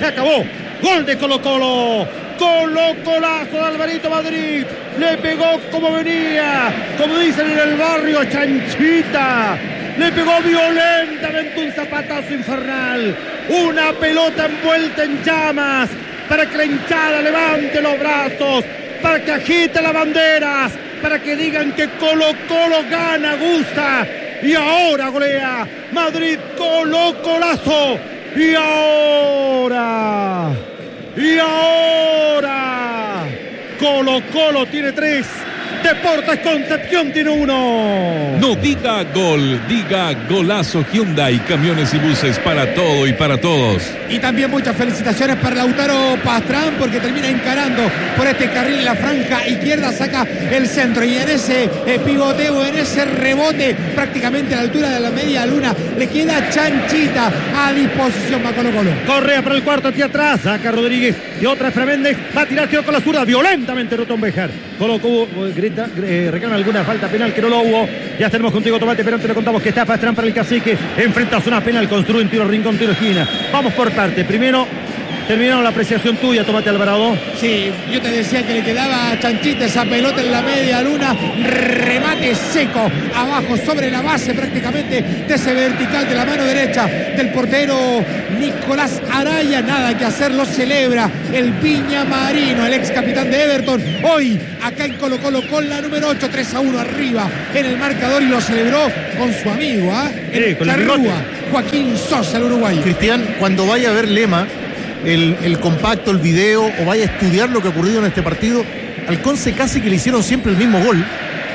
se acabó. Gol de Colo-Colo. Colo-Colazo de Alvarito Madrid. Le pegó como venía, como dicen en el barrio, chanchita. Le pegó violentamente un zapatazo infernal. Una pelota envuelta en llamas para que la hinchada levante los brazos, para que agite las banderas, para que digan que Colo-Colo gana, gusta. Y ahora golea Madrid. Colo-Colazo. Y ahora Colo-Colo tiene 3. Deportes Concepción tiene 1. No diga gol, diga golazo. Hyundai, camiones y buses para todo y para todos. Y también muchas felicitaciones para Lautaro Pastrán, porque termina encarando por este carril en la franja izquierda, saca el centro y en ese pivoteo, en ese rebote prácticamente a la altura de la media luna, le queda chanchita a disposición para Colo-Colo. Correa para el cuarto hacia atrás, saca Rodríguez y otra es Fernández, va a tirar tiro con la zurda, violentamente Rotón Bejar. Colo-Colo reclama alguna falta penal que no lo hubo. Ya tenemos contigo, Tomate, pero antes le contamos que está Pastrán para el Cacique, enfrenta a zona penal, construye un tiro rincón, tiro esquina. Vamos por parte, primero terminaron la apreciación tuya, Tomate Alvarado. Sí, yo te decía que le quedaba chanchita esa pelota en la media luna, remate seco abajo sobre la base prácticamente de ese vertical de la mano derecha del portero Nicolás Araya. Nada que hacer, lo celebra el Viña Marino, el ex capitán de Everton, hoy acá en Colo-Colo con la número 8, 3-1 arriba en el marcador, y lo celebró con su amigo, el charrúa Joaquín Sosa, el uruguayo. Cristian, cuando vaya a ver Lema el compacto, el video, o vaya a estudiar lo que ha ocurrido en este partido, al Conce casi que le hicieron siempre el mismo gol.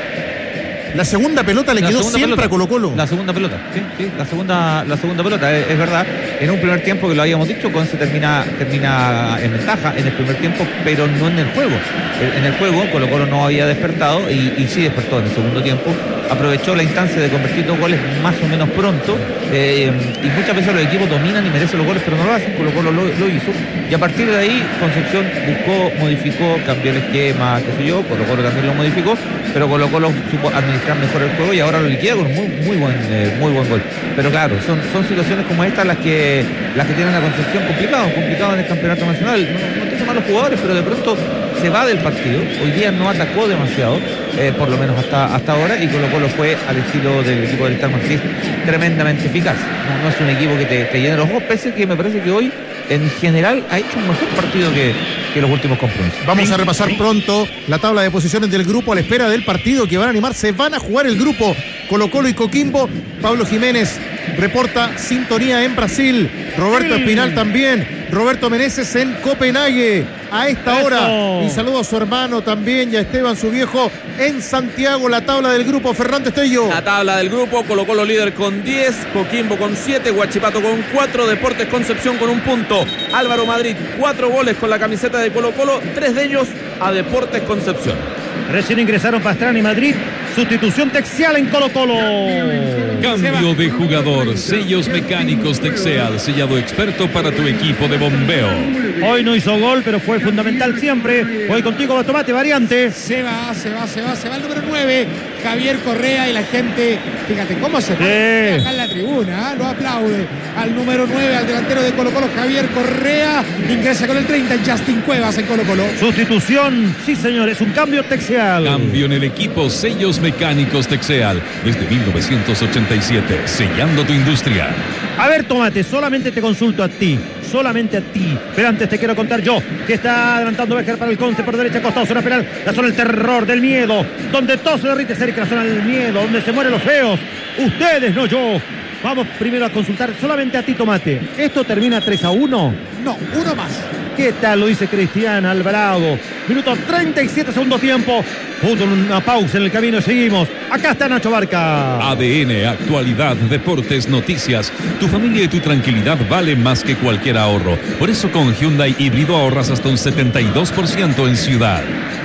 La segunda pelota le quedó siempre a Colo-Colo. La segunda pelota, sí, la segunda pelota, es verdad. En un primer tiempo, que lo habíamos dicho, Conce termina en ventaja en el primer tiempo, pero no en el juego. En el juego Colo-Colo no había despertado y sí despertó en el segundo tiempo. Aprovechó la instancia de convertir 2 goles más o menos pronto, y muchas veces los equipos dominan y merecen los goles, pero no lo hacen. Colo-Colo lo hizo, y a partir de ahí Concepción buscó, modificó, cambió el esquema, qué sé yo. Colo-Colo también lo modificó, pero Colo-Colo supo administrar mejor el juego y ahora lo liquida con un muy buen gol. Pero claro, son situaciones como estas las que tienen a Concepción complicado en el campeonato nacional. No tiene malos jugadores, pero de pronto se va del partido. Hoy día no atacó demasiado, por lo menos hasta ahora, y Colo-Colo fue al estilo del equipo del Star Martínez tremendamente eficaz. No es un equipo que te llene los ojos, pese que me parece que hoy en general ha hecho un mejor partido que los últimos compromisos. Vamos a repasar pronto la tabla de posiciones del grupo a la espera del partido que van a animar. Se van a jugar el grupo Colo-Colo y Coquimbo. Pablo Jiménez reporta sintonía en Brasil. Roberto Espinal también. Roberto Meneses en Copenhague a esta hora. Y saludo a su hermano también y a Esteban, su viejo, en Santiago. La tabla del grupo, Fernando Estello. La tabla del grupo: Colo-Colo líder con 10, Coquimbo con 7, Huachipato con 4, Deportes Concepción con 1 punto. Álvaro Madrid, 4 goles con la camiseta de Colo-Colo, 3 de ellos a Deportes Concepción. Recién ingresaron Pastrán y Madrid. Sustitución Texeal en Colo-Colo. Cambio de jugador. Sellos mecánicos Texeal, sellado experto para tu equipo de bombeo. Hoy no hizo gol, pero fue fundamental siempre. Voy contigo, Batomate, variante. Se va el número 9, Javier Correa, y la gente, fíjate cómo se pone acá en la tribuna, lo aplaude al número 9, al delantero de Colo-Colo, Javier Correa. Ingresa con el 30, Justin Cuevas en Colo-Colo. Sustitución, sí señor, es un cambio Texeal. Cambio en el equipo, Sellos Mecánicos Texeal, desde 1987, sellando tu industria. A ver, Tomate, solamente te consulto a ti, pero antes te quiero contar yo que está adelantando Bejar para el Conce por derecha, costado, zona penal, la zona del terror, del miedo, donde todo se derrite cerca, la zona del miedo, donde se mueren los feos, ustedes, no yo. Vamos primero a consultar solamente a ti, Tomate. ¿Esto termina 3-1? No, uno más. ¿Qué tal? Lo dice Cristian Alvarado. Minuto 37, segundo tiempo. Punto, una pausa en el camino, seguimos. Acá está Nacho Barca. ADN, actualidad, deportes, noticias. Tu familia y tu tranquilidad vale más que cualquier ahorro. Por eso con Hyundai Híbrido ahorras hasta un 72% en ciudad.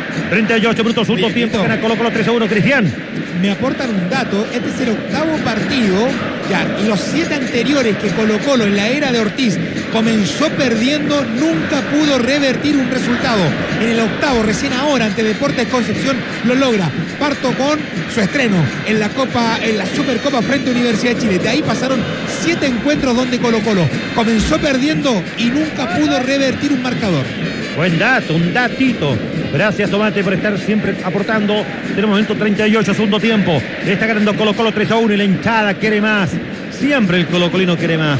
38 minutos, segundo tiempo. Gana Colo-Colo 3-1, Cristian. Me aportan un dato. Este es el 8º partido Ya, los 7 anteriores que Colo-Colo en la era de Ortiz comenzó perdiendo, nunca pudo revertir un resultado. En el octavo, recién ahora, ante Deportes Concepción, lo logra. Parto con su estreno en la Supercopa frente a Universidad de Chile. De ahí pasaron 7 encuentros donde Colo-Colo comenzó perdiendo y nunca pudo revertir un marcador. Buen dato, un datito. Gracias, Tomate, por estar siempre aportando. Tenemos momento 38, segundo tiempo. Está ganando Colo-Colo 3-1 y la hinchada quiere más. Siempre el colocolino quiere más.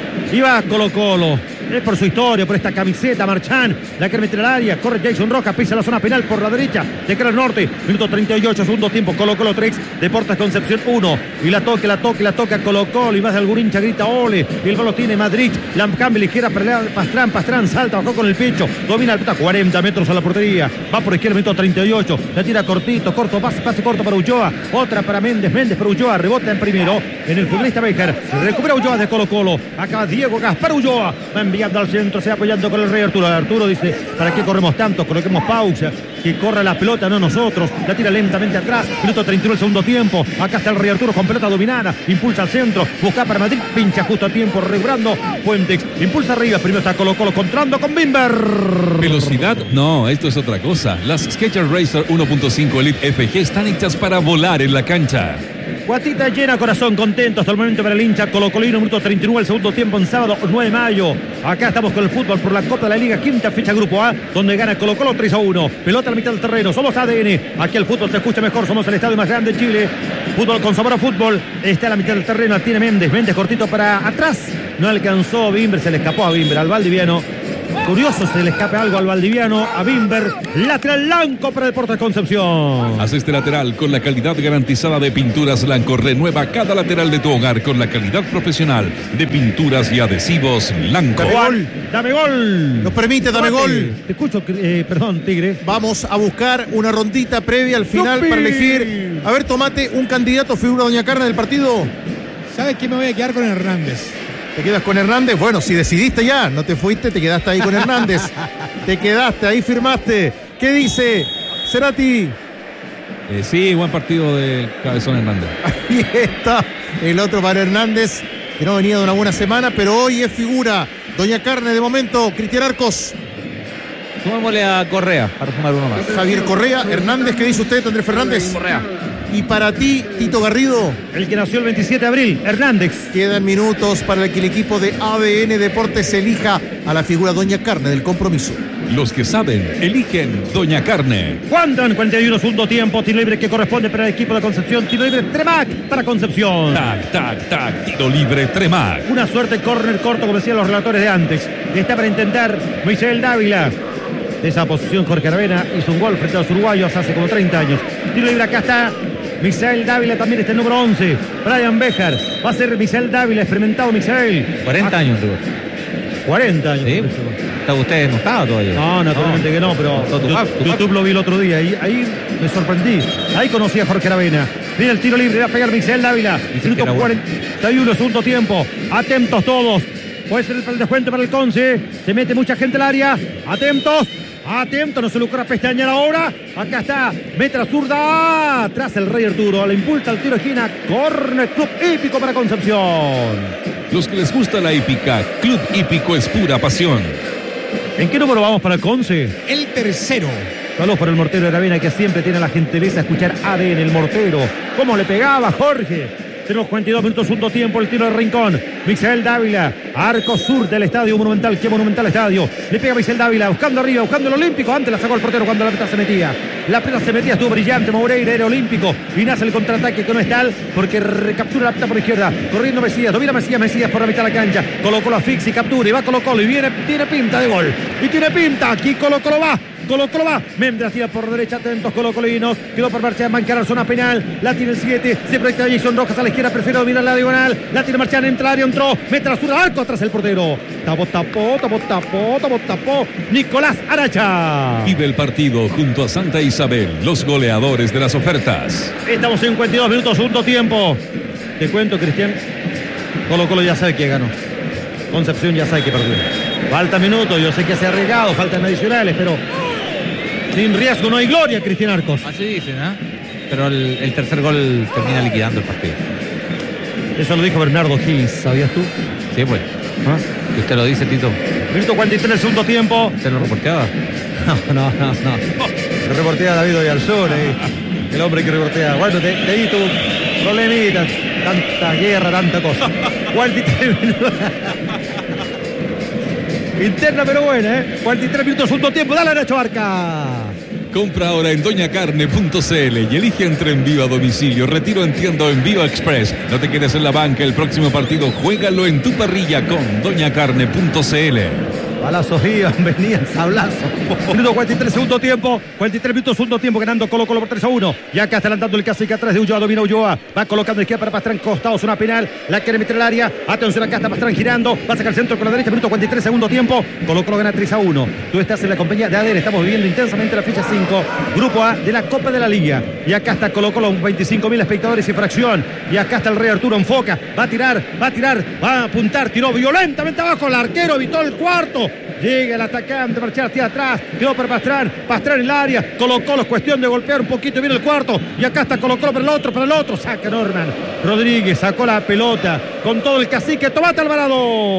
Y va Colo-Colo. Es por su historia, por esta camiseta. Marchán la quiere meter al área. Corre Jason Rojas, pisa la zona penal por la derecha. De cara al norte. Minuto 38, segundo tiempo. Colo-Colo 3, Deportes Concepción 1. Y la toca Colo-Colo. Y más de algún hincha grita ole. Y el balón tiene Madrid. La cambia a la izquierda, pelea Pastrán salta, bajó con el pecho. Domina el puta, 40 metros a la portería. Va por izquierda, minuto 38. La tira corto, pase corto para Ulloa. Otra para Méndez para Ulloa. Rebota en primero. En el futbolista Becker. Recupera Ulloa de Colo-Colo. Acá Diego Gaspar Ulloa. Va enviando al centro, se va apoyando con el Rey Arturo. Arturo dice, ¿para qué corremos tanto? Coloquemos pausa. Que corra la pelota, no nosotros. La tira lentamente atrás. Minuto 31 el segundo tiempo. Acá está el Rey Arturo con pelota dominada. Impulsa al centro. Busca para Madrid. Pincha justo a tiempo. Regulando Fuentes. Impulsa arriba. Primero está Colo-Colo controlando con Bimber. ¿Velocidad? No, esto es otra cosa. Las Skechers Racer 1.5 Elite FG están hechas para volar en la cancha. Guatita llena, corazón contento hasta el momento para el hincha colocolino. Minuto 39 el segundo tiempo en sábado 9 de mayo. Acá estamos con el fútbol por la Copa de la Liga, quinta fecha Grupo A, donde gana Colo-Colo 3-1. Pelota a la mitad del terreno, somos ADN. Aquí el fútbol se escucha mejor, somos el estadio más grande de Chile. Fútbol con sabor a fútbol. Está a la mitad del terreno, la tiene Méndez cortito para atrás. No alcanzó Bimber, se le escapó a Bimber, al valdiviano. Curioso, se le escape algo al valdiviano, a Bimber. Lateral blanco para Deportes Concepción. Haz este lateral con la calidad garantizada de Pinturas Blanco. Renueva cada lateral de tu hogar con la calidad profesional de pinturas y adhesivos Blanco. Dame gol. Nos permite, dame gol. Te escucho, perdón, Tigre. Vamos a buscar una rondita previa al final para elegir. A ver, Tomate, un candidato figura Doña Carne del partido. ¿Sabes qué? Me voy a quedar con Hernández. ¿Te quedas con Hernández? Bueno, si decidiste ya, no te fuiste, te quedaste ahí con Hernández. Te quedaste, ahí firmaste. ¿Qué dice Cerati? Sí, buen partido del Cabezón Hernández. Ahí está el otro para Hernández, que no venía de una buena semana, pero hoy es figura. Doña Carne, de momento, Cristian Arcos. Sumémosle a Correa para sumar uno más. Javier Correa, Hernández, ¿qué dice usted, Andrés Fernández? Correa. Y para ti, Tito Garrido. El que nació el 27 de abril, Hernández. Quedan minutos para que el equipo de ADN Deportes elija a la figura Doña Carne del compromiso. Los que saben, eligen Doña Carne. Cuentan 41 segundo tiempo, tiro libre que corresponde para el equipo de Concepción. Tiro libre Tremac para Concepción. Tac, tiro libre Tremac. Una suerte, córner corto, como decían los relatores de antes. Está para intentar Michel Dávila. De esa posición, Jorge Aravena hizo un gol frente a los uruguayos hace como 30 años. Tiro libre, acá está Misael Dávila, también está el número 11. Brian Bejar, va a ser Misael Dávila, experimentado Misael. 40 años, Rubén. 40 años. ¿Sí? Usted no estaba todavía. No, naturalmente que no, pero YouTube lo vi el otro día y ahí me sorprendí. Ahí conocí a Jorge Aravena. Viene el tiro libre, va a pegar Misael Dávila. Minuto 41, segundo tiempo. Atentos todos. Puede ser el descuento para el Conce. Se mete mucha gente al área. Atentos. No se lucra pestañear ahora. Acá está. Mete la zurda. Atrás el Rey Arturo. Le impulsa el tiro de esquina. Corner Club Hípico para Concepción. Los que les gusta la hípica, Club Hípico es pura pasión. ¿En qué número vamos para el Conce? El tercero. Saludos por el mortero de Aravena, que siempre tiene la gentileza de escuchar ADN, el mortero. ¿Cómo le pegaba Jorge? Tenemos 42 minutos, segundo tiempo, el tiro de Rincón. Misael Dávila, arco sur del estadio Monumental. Qué monumental estadio. Le pega Misael Dávila, buscando arriba, buscando el olímpico. Antes la sacó el portero cuando la pelota se metía. La pelota se metía, estuvo brillante. Moreira era olímpico. Y nace el contraataque que no es tal, porque recaptura la pelota por izquierda. Corriendo Mesías, domina Mesías por la mitad de la cancha. Colo-Colo a fix y captura. Y va Colo-Colo y tiene pinta de gol. Y tiene pinta. Aquí Colo-Colo va. Méndez tira por derecha, atentos colocolinos. Quedó por marchar, mancar zona penal. La tiene el 7. Se proyecta Jason Rojas a la izquierda. Prefiere dominar la diagonal. La tiene Marchán, entra al área, entró. Mete la zurda, arco atrás el portero. Tapó. Nicolás Aracha. Vive el partido junto a Santa Isabel, los goleadores de las ofertas. Estamos en 52 minutos, segundo tiempo. Te cuento, Cristian. Colo-Colo ya sabe que ganó. Concepción ya sabe que perdió. Falta minutos, yo sé que se ha arriesgado, faltan adicionales, pero sin riesgo no hay gloria, Cristian Arcos. Así dicen, ¿eh? Pero el tercer gol termina liquidando el partido. Eso lo dijo Bernardo Higgins, ¿sabías tú? Sí, pues. ¿Ah? ¿Y usted lo dice, Tito? Minuto 43 del segundo tiempo. ¿Usted lo reporteaba? No. Lo reportea David Oyarzún, el hombre que reportea. Bueno, te di tu problemita, tanta guerra, tanta cosa. 43 minutos. Interna pero buena, 43 minutos, segundo tiempo. Dale Nacho Barca. Compra ahora en doñacarne.cl y elige entre envío a domicilio, retiro en tienda o envío express. No te quedes en la banca, el próximo partido juégalo en tu parrilla con doñacarne.cl. Balazos iban, venían sablazos. Minuto 43, segundo tiempo. 43 minutos, segundo tiempo, ganando Colo Colo por 3-1. Y acá está adelantando el cacique atrás de Ulloa, domina Ulloa. Va colocando izquierda para Pastrán, costados, una penal. La quiere meter al área. Atención, acá está Pastrán girando. Va a sacar el centro con la derecha. Minuto 43, segundo tiempo. Colo Colo gana 3-1. Tú estás en la compañía de ADN. Estamos viviendo intensamente la fecha 5. Grupo A de la Copa de la Liga. Y acá está Colo Colo, 25.000 espectadores y fracción. Y acá está el Rey Arturo, enfoca. Va a tirar, va a apuntar. Tiró violentamente abajo el arquero, evitó el cuarto. Llega el atacante, marchar hacia atrás, quedó para Pastrán en el área, Colo Colo, es cuestión de golpear un poquito, viene el cuarto, y acá está Colo Colo para el otro, saca Norman Rodríguez, sacó la pelota, con todo el cacique, Tomate Alvarado.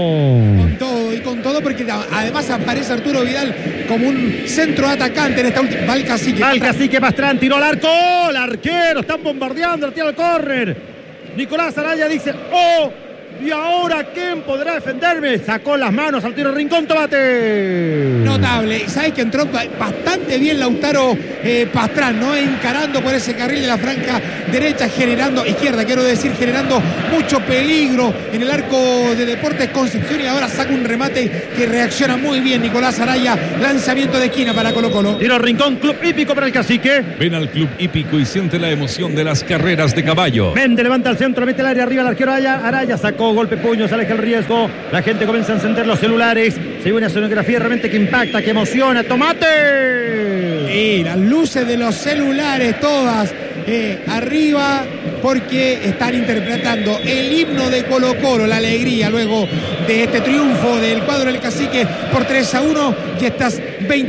Con todo, porque además aparece Arturo Vidal como un centro atacante en esta última. Va el cacique. Pastrán, tiró al arco, el arquero, están bombardeando, el tiro al córner. Nicolás Araya dice, ¿y ahora quién podrá defenderme? Sacó las manos al tiro Rincón, Tomate. Notable. ¿Sabes que entró bastante bien Lautaro Pastrán, ¿no? Encarando por ese carril de la franja derecha, izquierda, quiero decir, generando mucho peligro en el arco de Deportes Concepción, y ahora saca un remate que reacciona muy bien Nicolás Araya. Lanzamiento de esquina para Colo Colo. Tiro Rincón, club hípico para el cacique. Ven al club hípico y siente la emoción de las carreras de caballo. Mende levanta el centro, mete el área arriba, el arquero Araya sacó golpe puño, se aleja el riesgo. La gente comienza a encender los celulares. Se ve una escenografía realmente que impacta, que emociona. ¡Tomate! Y las luces de los celulares todas arriba, porque están interpretando el himno de Colo Colo, la alegría luego de este triunfo del cuadro del cacique por 3-1. Y estas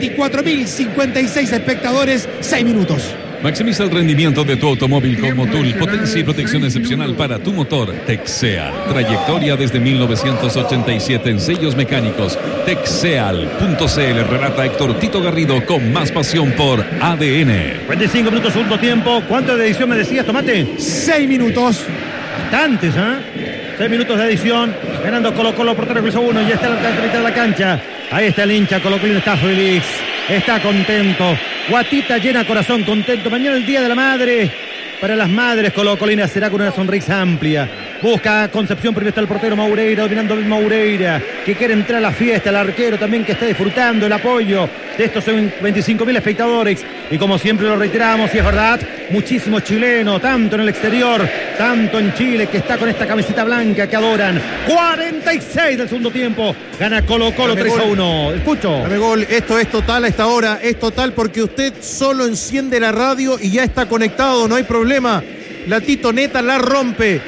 24.056 espectadores, 6 minutos. Maximiza el rendimiento de tu automóvil con Motul, potencia y protección excepcional para tu motor. Texeal, trayectoria desde 1987 en sellos mecánicos. Texeal.cl, relata Héctor Tito Garrido con más pasión por ADN. 45 minutos, segundo tiempo. ¿Cuánto de edición me decías, Tomate? 6 minutos. Bastantes, 6 minutos de edición. Ganando Colo Colo por 3-1. Ya está en la mitad de la cancha. Ahí está el hincha colocolino, está feliz. Está contento. Guatita llena, corazón contento. Mañana el Día de la Madre. Para las madres colocolinas será con una sonrisa amplia. Busca Concepción, primero está el portero Moureira, dominando el Moureira, que quiere entrar a la fiesta. El arquero también, que está disfrutando el apoyo de estos 25.000 espectadores. Y como siempre lo reiteramos, y es verdad, muchísimos chilenos, tanto en el exterior, tanto en Chile, que está con esta camiseta blanca que adoran. 46 del segundo tiempo. Gana Colo Colo 3-1. Escucho. Dame gol. Esto es total a esta hora. Es total porque usted solo enciende la radio y ya está conectado. No hay problema. La Titoneta la rompe.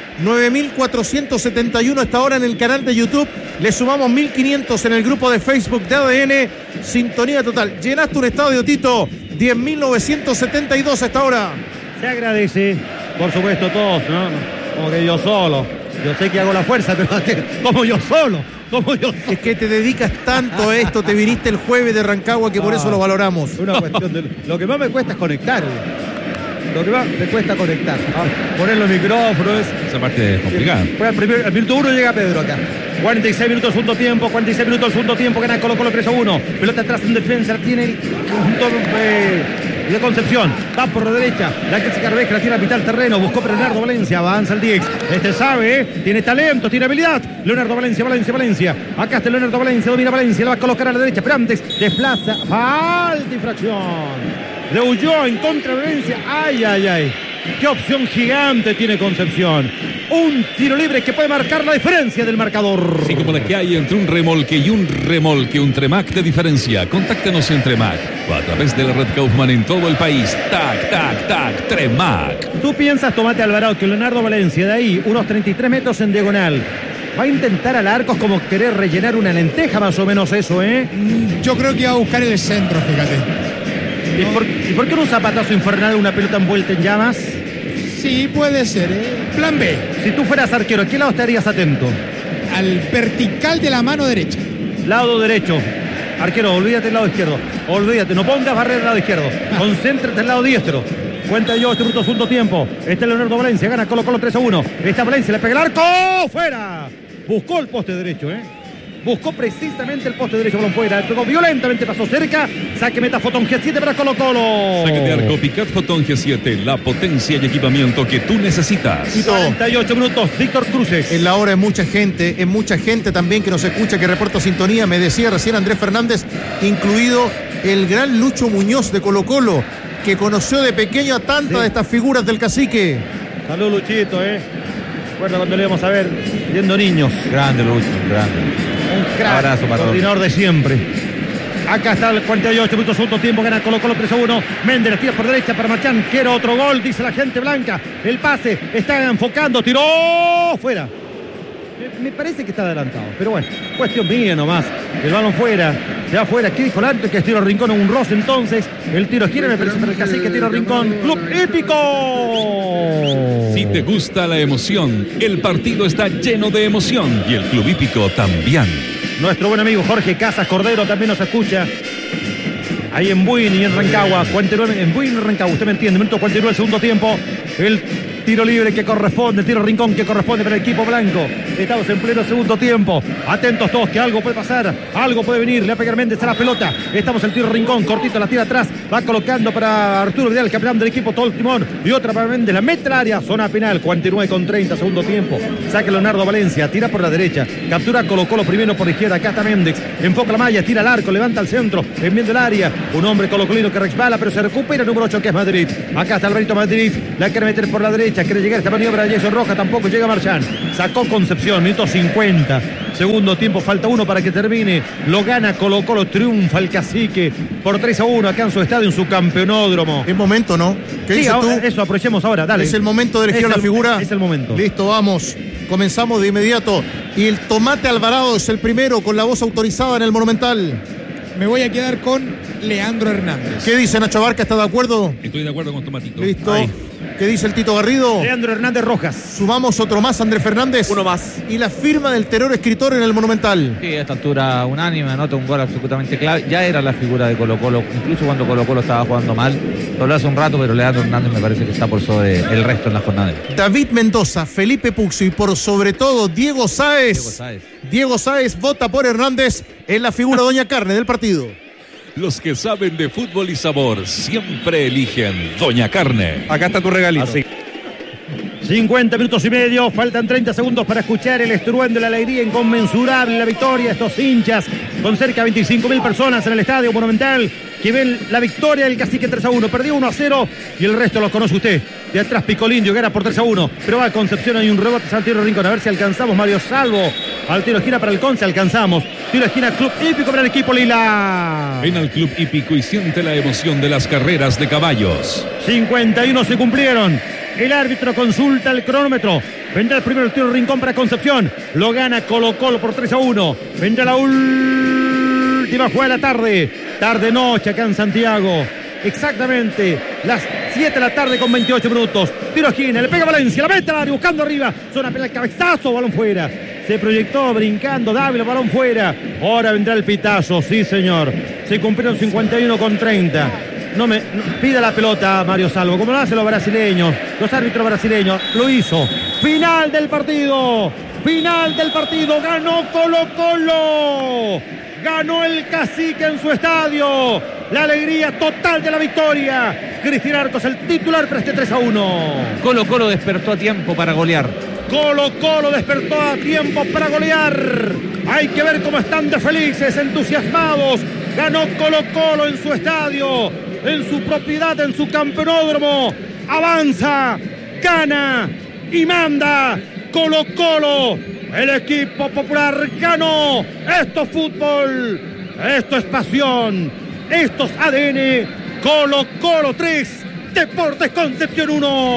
9.471 hasta ahora en el canal de YouTube. Le sumamos 1.500 en el grupo de Facebook de ADN. Sintonía total. Llenaste un estadio, Tito. 10.972 hasta ahora. Se agradece, por supuesto, todos, ¿no? Como que yo solo. Yo sé que hago la fuerza, pero como yo solo. Es que te dedicas tanto a esto. Te viniste el jueves de Rancagua, que por eso lo valoramos. Una cuestión de... Lo que más me cuesta es conectar. Lo que más me cuesta conectar. Poner los micrófonos. Esa parte es complicada. Al minuto 1 llega Pedro acá. 46 minutos segundo tiempo. 46 minutos segundo tiempo. Gana Colo Colo 3-1. Pelota atrás en defensa. Tiene el conjunto de Concepción. Va por la derecha. La que se carveja, la tira a mitad del terreno. Buscó Leonardo Valencia. Avanza el Dix. Sabe, tiene talento, tiene habilidad. Leonardo Valencia. Acá está Leonardo Valencia. Domina Valencia. La va a colocar a la derecha. Pero antes desplaza. Falta, infracción. Le huyó en contra de Valencia. Ay. Qué opción gigante tiene Concepción. Un tiro libre que puede marcar la diferencia del marcador. Sí, como la que hay entre un remolque y un remolque, un Tremac de diferencia. Contáctenos en Tremac o a través de la red Kaufman en todo el país. Tac, Tremac. ¿Tú piensas, Tomate Alvarado, que Leonardo Valencia de ahí, unos 33 metros en diagonal, va a intentar al arco como querer rellenar una lenteja, más o menos eso, Yo creo que va a buscar el centro, fíjate. ¿Y por qué un zapatazo infernal, una pelota envuelta en llamas? Sí, puede ser. Plan B. Si tú fueras arquero, ¿a qué lado estarías atento? Al vertical de la mano derecha. Lado derecho. Arquero, olvídate del lado izquierdo. Olvídate, no pongas barrera al lado izquierdo. Concéntrate al lado diestro. Cuenta yo, este minuto, segundo tiempo. Está Leonardo Valencia, gana Colo-Colo 3-1. Está Valencia, le pega el arco. ¡Fuera! Buscó el poste derecho, Buscó precisamente el poste derecho, balón fuera. Pegó violentamente, pasó cerca. Saque meta Fotón G7 para Colo-Colo. Saque de arco Picard Fotón G7, la potencia y equipamiento que tú necesitas. Y 48 minutos, Víctor Cruces. En la hora es mucha gente también que nos escucha, que reporta sintonía. Me decía recién Andrés Fernández, incluido el gran Lucho Muñoz de Colo-Colo, que conoció de pequeño a tantas de estas figuras del cacique. Salud, Luchito, Recuerda cuando le íbamos a ver viendo niños. Grande, Lucho, grande. Un crack, abrazo para coordinador de siempre. Acá está el 48 minutos, segundo tiempo, gana Colo-Colo 3-1. Méndez la tira por derecha para Marchán. Quiere otro gol, dice la gente blanca. El pase, está enfocando, tiró fuera. Me parece que está adelantado, pero bueno, cuestión mía nomás. El balón fuera, ya fuera. ¿Qué dijo el árbitro? Que es tiro Rincón, un roce entonces. El tiro esquina, me parece para el cacique, tiro Rincón. Club Hípico. Si te gusta la emoción, el partido está lleno de emoción y el Club Hípico también. Nuestro buen amigo Jorge Casas Cordero también nos escucha. Ahí en Buin y en Rancagua. 49, en Buin y en Rancagua, usted me entiende. Minuto 49 del segundo tiempo. El tiro libre que corresponde, tiro Rincón que corresponde para el equipo blanco. Estamos en pleno segundo tiempo. Atentos todos, que algo puede pasar, algo puede venir. Le va a pegar Méndez a la pelota. Estamos en el tiro Rincón, cortito, la tira atrás. Va colocando para Arturo Vidal, el capitán del equipo, todo el timón. Y otra para Méndez, la mete al área, zona penal. 49:30, segundo tiempo. Saca Leonardo Valencia, tira por la derecha. Captura Colo-Colo primero por la izquierda. Acá está Méndez. Enfoca la malla, tira al arco, levanta al centro. Enviando el área. Un hombre colocolino que resbala, pero se recupera. El número 8 que es Madrid. Acá está el Rito Madrid. La quiere meter por la derecha. Quiere llegar esta maniobra de Jason Roja, tampoco llega Marchán. Sacó Concepción, minuto 50. Segundo tiempo, falta uno para que termine. Lo gana Colo-Colo, triunfa el cacique por 3-1 acá en su estadio, en su campeonódromo. Es momento, ¿no? ¿Qué dices tú? Eso, aprovechemos ahora, dale. Es el momento de elegir la figura. Es el momento. Listo, vamos. Comenzamos de inmediato. Y el Tomate Alvarado es el primero con la voz autorizada en el Monumental. Me voy a quedar con Leandro Hernández. ¿Qué dice Nacho Barca? ¿Está de acuerdo? Estoy de acuerdo con Tomatito. Listo. Ahí. ¿Qué dice el Tito Garrido? Leandro Hernández Rojas. Sumamos otro más, Andrés Fernández. Uno más. Y la firma del terror escritor en el Monumental. Sí, a esta altura unánime, anota un gol absolutamente clave. Ya era la figura de Colo-Colo, incluso cuando Colo-Colo estaba jugando mal. Lo hablé hace un rato, pero Leandro Hernández me parece que está por sobre el resto en la jornada. David Mendoza, Felipe Puxo y por sobre todo Diego Sáez. Diego Sáez vota por Hernández en la figura Doña Carne del partido. Los que saben de fútbol y sabor siempre eligen Doña Carne. Acá está tu regalito. Así. 50 minutos y medio, faltan 30 segundos para escuchar el estruendo, la alegría inconmensurable, la victoria de estos hinchas con cerca de 25.000 personas en el Estadio Monumental que ven la victoria del cacique 3-1, perdió 1-0 y el resto lo conoce usted. De atrás Picolindio gana por 3-1, pero va a Concepción, hay un rebote al tiro Rincón, a ver si alcanzamos Mario Salvo, al tiro esquina para el Conce, alcanzamos, tiro esquina Club Hípico para el equipo Lila. Ven al Club Hípico y siente la emoción de las carreras de caballos. 51 se cumplieron. El árbitro consulta el cronómetro. Vendrá el primero el tiro Rincón para Concepción. Lo gana Colo-Colo por 3-1. Vendrá la última jugada de la tarde. Tarde-noche acá en Santiago. Exactamente las 7 de la tarde con 28 minutos. Tiro esquina, le pega Valencia, la mete al área, buscando arriba. Zona penal, cabezazo, balón fuera. Se proyectó brincando Dávila, balón fuera. Ahora vendrá el pitazo, sí señor. Se cumplieron 51:30. No pida la pelota Mario Salvo, como lo hacen los brasileños, los árbitros brasileños, lo hizo. Final del partido, ganó Colo-Colo, ganó el cacique en su estadio, la alegría total de la victoria. Cristian Arcos, el titular para este 3-1. Colo-Colo despertó a tiempo para golear. Colo-Colo despertó a tiempo para golear. Hay que ver cómo están de felices, entusiasmados. Ganó Colo-Colo en su estadio, en su propiedad, en su campeonódromo. Avanza, gana y manda Colo-Colo. El equipo popular ganó. Esto es fútbol, esto es pasión, esto es ADN. Colo-Colo 3, Deportes Concepción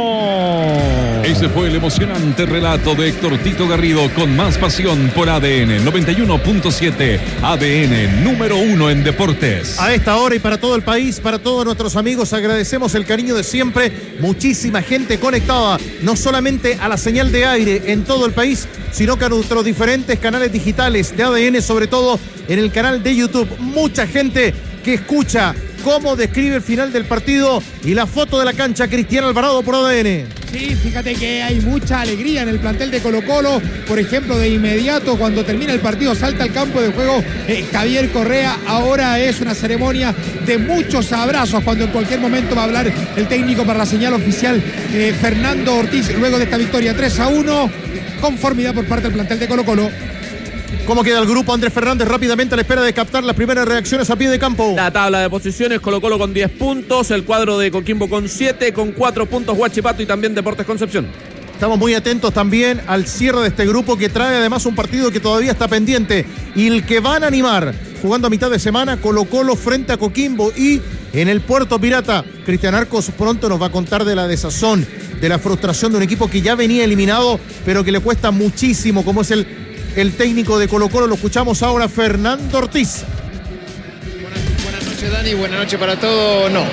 1. Ese fue el emocionante relato de Héctor Tito Garrido con más pasión por ADN 91.7, ADN número 1 en deportes. A esta hora y para todo el país, para todos nuestros amigos, agradecemos el cariño de siempre. Muchísima gente conectada, no solamente a la señal de aire en todo el país, sino que a nuestros diferentes canales digitales de ADN, sobre todo en el canal de YouTube. Mucha gente que escucha cómo describe el final del partido y la foto de la cancha. Cristian Alvarado por ADN. Sí, fíjate que hay mucha alegría en el plantel de Colo-Colo. Por ejemplo, de inmediato, cuando termina el partido, salta al campo de juego Javier Correa. Ahora es una ceremonia de muchos abrazos, cuando en cualquier momento va a hablar el técnico para la señal oficial, Fernando Ortiz, luego de esta victoria 3-1. Conformidad por parte del plantel de Colo-Colo. ¿Cómo queda el grupo? Andrés Fernández rápidamente a la espera de captar las primeras reacciones a pie de campo. La tabla de posiciones: Colo-Colo con 10 puntos, el cuadro de Coquimbo con 7, con 4 puntos Huachipato y también Deportes Concepción. Estamos muy atentos también al cierre de este grupo, que trae además un partido que todavía está pendiente y el que van a animar jugando a mitad de semana, Colo-Colo frente a Coquimbo. Y en el Puerto Pirata, Cristian Arcos pronto nos va a contar de la desazón, de la frustración de un equipo que ya venía eliminado, pero que le cuesta muchísimo, como es el técnico de Colo-Colo. Lo escuchamos ahora, Fernando Ortiz. Buenas noches, Dani, buenas noches para todos. No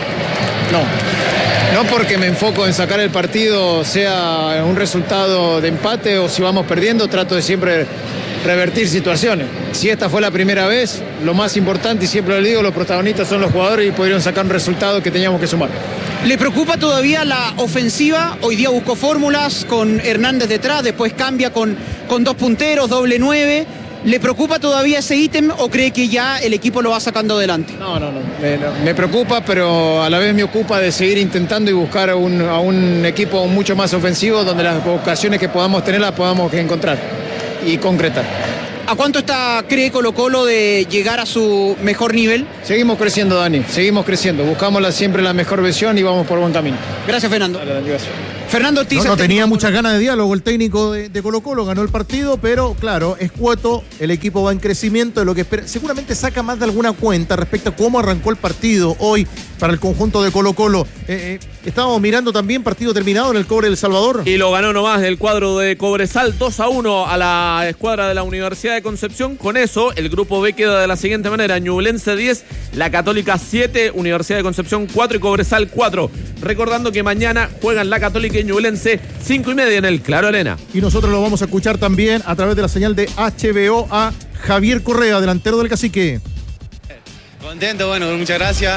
porque me enfoco en sacar el partido, sea un resultado de empate o si vamos perdiendo, trato de siempre revertir situaciones. Si esta fue la primera vez, lo más importante, y siempre lo digo, los protagonistas son los jugadores y pudieron sacar un resultado que teníamos que sumar. ¿Le preocupa todavía la ofensiva? Hoy día buscó fórmulas con Hernández detrás, después cambia con 2 punteros, doble 9. ¿Le preocupa todavía ese ítem o cree que ya el equipo lo va sacando adelante? No. Me preocupa, pero a la vez me ocupa de seguir intentando y buscar a un equipo mucho más ofensivo, donde las ocasiones que podamos tener las podamos encontrar y concretar. ¿A cuánto cree Colo-Colo de llegar a su mejor nivel? Seguimos creciendo, Dani, seguimos creciendo. Buscamos siempre la mejor versión y vamos por buen camino. Gracias, Fernando. Dale, Dani, gracias. Fernando Ortiz. No tenía muchas ganas de diálogo el técnico de Colo-Colo, ganó el partido, pero claro, es cuoto, el equipo va en crecimiento, de lo que espera. Seguramente saca más de alguna cuenta respecto a cómo arrancó el partido hoy para el conjunto de Colo-Colo. Estábamos mirando también partido terminado en el Cobre del Salvador. Y lo ganó nomás el cuadro de Cobresal 2-1 a la escuadra de la Universidad de Concepción. Con eso, el grupo B queda de la siguiente manera: Ñublense 10, La Católica 7, Universidad de Concepción 4 y Cobresal 4. Recordando que mañana juegan La Católica y Ñublense 5:30 en el Claro Arena. Y nosotros lo vamos a escuchar también a través de la señal de HBO a Javier Correa, delantero del Cacique. Contento, bueno, muchas gracias.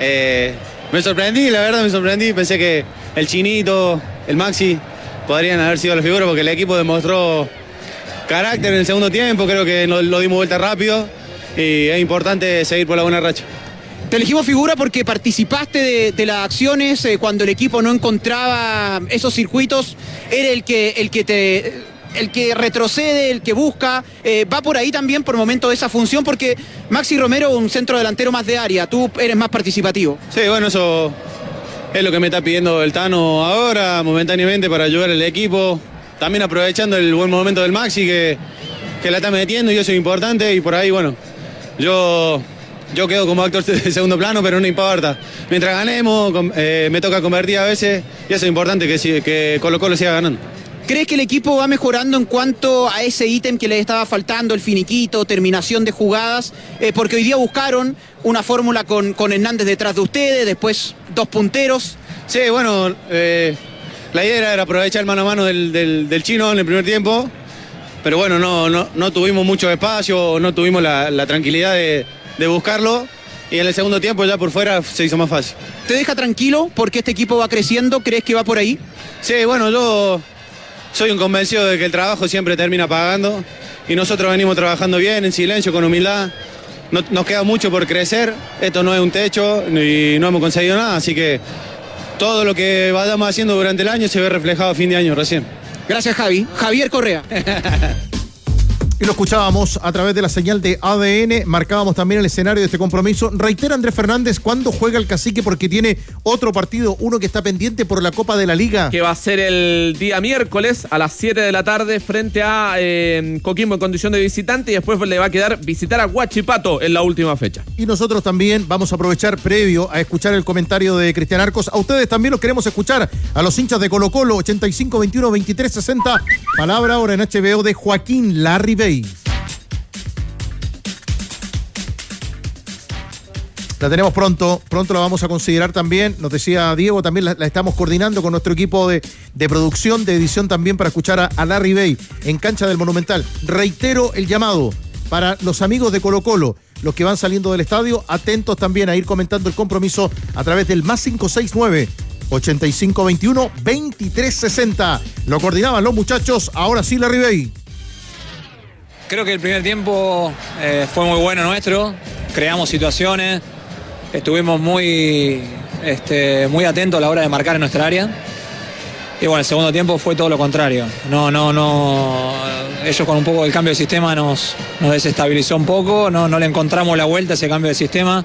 Me sorprendí, la verdad me sorprendí. Pensé que el Chinito, el Maxi podrían haber sido las figuras, porque el equipo demostró carácter en el segundo tiempo. Creo que lo dimos vuelta rápido y es importante seguir por la buena racha. Te elegimos figura porque participaste de las acciones cuando el equipo no encontraba esos circuitos. Era el que retrocede, el que busca. Va por ahí también por momentos esa función, porque Maxi Romero, un centro delantero más de área, tú eres más participativo. Sí, bueno, eso es lo que me está pidiendo el Tano ahora, momentáneamente, para ayudar al equipo. También aprovechando el buen momento del Maxi, que la está metiendo, y eso es importante. Y por ahí, bueno, yo quedo como actor de segundo plano, pero no importa. Mientras ganemos, me toca convertir a veces, y eso es importante, que Colo-Colo siga ganando. ¿Crees que el equipo va mejorando en cuanto a ese ítem que le estaba faltando, el finiquito, terminación de jugadas? Porque hoy día buscaron una fórmula con Hernández detrás de ustedes, después 2 punteros. Sí, bueno, la idea era aprovechar el mano a mano del Chino en el primer tiempo, pero bueno, no tuvimos mucho espacio, no tuvimos la tranquilidad de buscarlo, y en el segundo tiempo ya por fuera se hizo más fácil. ¿Te deja tranquilo porque este equipo va creciendo? ¿Crees que va por ahí? Sí, bueno, yo soy un convencido de que el trabajo siempre termina pagando, y nosotros venimos trabajando bien, en silencio, con humildad. Nos queda mucho por crecer, esto no es un techo y no hemos conseguido nada, así que todo lo que vayamos haciendo durante el año se ve reflejado a fin de año recién. Gracias, Javi. Javier Correa. Y lo escuchábamos a través de la señal de ADN, marcábamos también el escenario de este compromiso. Reitera Andrés Fernández cuándo juega el Cacique, porque tiene otro partido, uno que está pendiente por la Copa de la Liga. Que va a ser el día miércoles a las 7 de la tarde frente a Coquimbo en condición de visitante, y después le va a quedar visitar a Huachipato en la última fecha. Y nosotros también vamos a aprovechar, previo a escuchar el comentario de Cristian Arcos, a ustedes también los queremos escuchar, a los hinchas de Colo-Colo, 85-21-23-60. Palabra ahora en HBO de Joaquín Larribey. La tenemos pronto la vamos a considerar también, nos decía Diego, también la estamos coordinando con nuestro equipo de producción, de edición también, para escuchar a Larribey en cancha del Monumental. Reitero el llamado para los amigos de Colo-Colo, los que van saliendo del estadio, atentos también a ir comentando el compromiso a través del +569 8521 2360. Lo coordinaban los muchachos, ahora sí Larribey. Creo que el primer tiempo fue muy bueno nuestro, creamos situaciones, estuvimos muy atentos a la hora de marcar en nuestra área. Y bueno, el segundo tiempo fue todo lo contrario. Ellos con un poco del cambio de sistema nos desestabilizó un poco, no le encontramos la vuelta a ese cambio de sistema.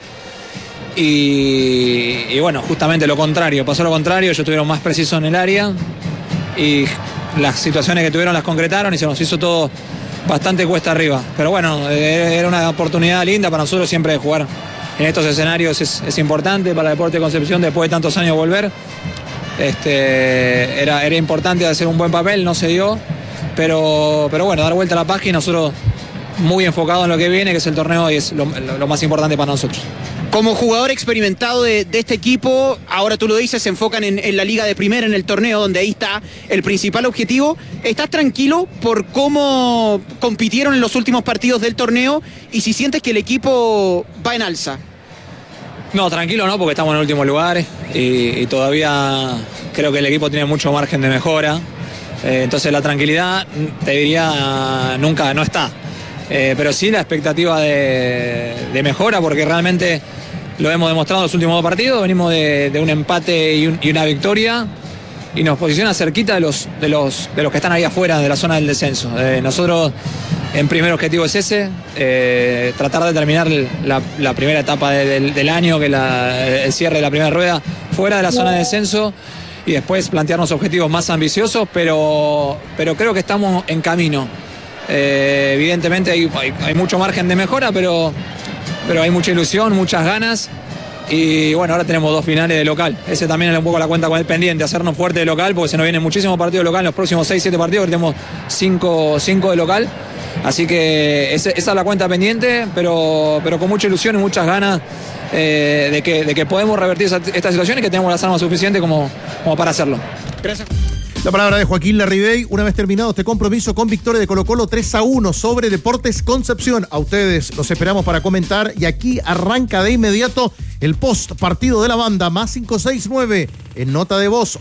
Y bueno, justamente lo contrario, pasó lo contrario, ellos estuvieron más precisos en el área y las situaciones que tuvieron las concretaron y se nos hizo todo bastante cuesta arriba. Pero bueno, era una oportunidad linda para nosotros siempre de jugar en estos escenarios, es importante para el Deportes Concepción después de tantos años volver. Era importante hacer un buen papel, no se dio, pero bueno, dar vuelta a la página, nosotros muy enfocados en lo que viene, que es el torneo, y es lo más importante para nosotros. Como jugador experimentado de este equipo, ahora tú lo dices, se enfocan en la Liga de Primera, en el torneo, donde ahí está el principal objetivo. ¿Estás tranquilo por cómo compitieron en los últimos partidos del torneo y si sientes que el equipo va en alza? No, tranquilo no, porque estamos en el último lugar y todavía creo que el equipo tiene mucho margen de mejora. Entonces la tranquilidad, te diría, nunca no está. Pero sí la expectativa de mejora, porque realmente lo hemos demostrado en los últimos 2 partidos. Venimos de un empate y una victoria, y nos posiciona cerquita de los que están ahí afuera de la zona del descenso. Nosotros, en primer objetivo es ese, tratar de terminar la primera etapa del año, que el cierre de la primera rueda, fuera de la zona de descenso, y después plantearnos objetivos más ambiciosos, pero creo que estamos en camino. Evidentemente hay mucho margen de mejora, pero hay mucha ilusión, muchas ganas. Y bueno, ahora tenemos 2 finales de local. Ese también es un poco la cuenta con el pendiente, hacernos fuerte de local, porque se nos vienen muchísimos partidos de local en los próximos 6-7 partidos, que tenemos 5 de local. Así que esa es la cuenta pendiente, pero con mucha ilusión y muchas ganas de que podemos revertir esta situación y que tenemos las armas suficientes como para hacerlo. Gracias. La palabra de Joaquín Larribey, una vez terminado este compromiso con victoria de Colo-Colo 3-1 sobre Deportes Concepción. A ustedes los esperamos para comentar, y aquí arranca de inmediato el post partido de la banda, +569 en nota de voz,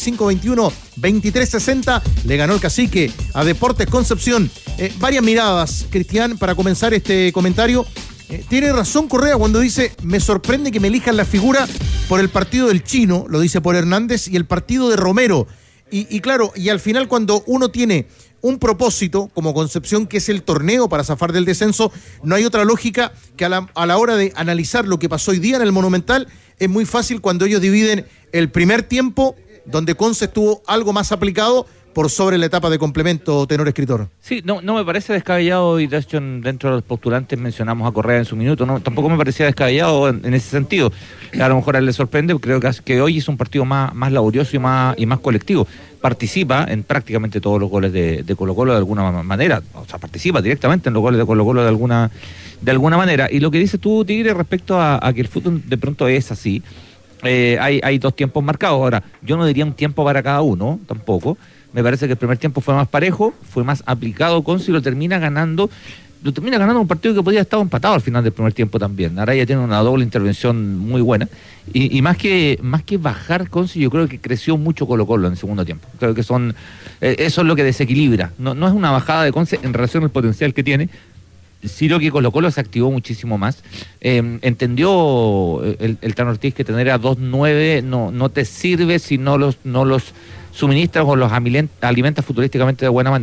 8521-2360. Le ganó el Cacique a Deportes Concepción. Varias miradas, Cristian, para comenzar este comentario. Tiene razón Correa cuando dice: me sorprende que me elijan la figura por el partido del Chino, lo dice por Hernández, y el partido de Romero. Y claro, y al final, cuando uno tiene un propósito como Concepción, que es el torneo para zafar del descenso, no hay otra lógica que a la hora de analizar lo que pasó hoy día en el Monumental. Es muy fácil cuando ellos dividen el primer tiempo, donde Conce estuvo algo más aplicado, por sobre la etapa de complemento, tenor escritor. Sí, no me parece descabellado, y de hecho dentro de los postulantes mencionamos a Correa en su minuto, tampoco me parecía descabellado en ese sentido. A lo mejor a él le sorprende, creo que hoy es un partido más laborioso y más colectivo. Participa en prácticamente todos los goles de Colo-Colo de alguna manera, o sea, participa directamente en los goles de Colo-Colo de alguna manera. Y lo que dices tú, Tigre, respecto a que el fútbol de pronto es así, hay 2 tiempos marcados. Ahora, yo no diría un tiempo para cada uno, tampoco. Me parece que el primer tiempo fue más parejo, fue más aplicado Conce, y lo termina ganando un partido que podía estar empatado al final del primer tiempo también. Araya tiene una doble intervención muy buena, y más que bajar Conce, yo creo que creció mucho Colo-Colo en el segundo tiempo. Creo que eso es lo que desequilibra. No es una bajada de Conce en relación al potencial que tiene, sino que Colo-Colo se activó muchísimo más. Entendió el Tano Ortiz que tener a 2-9 no te sirve si no los suministras o los alimentas futbolísticamente de buena manera.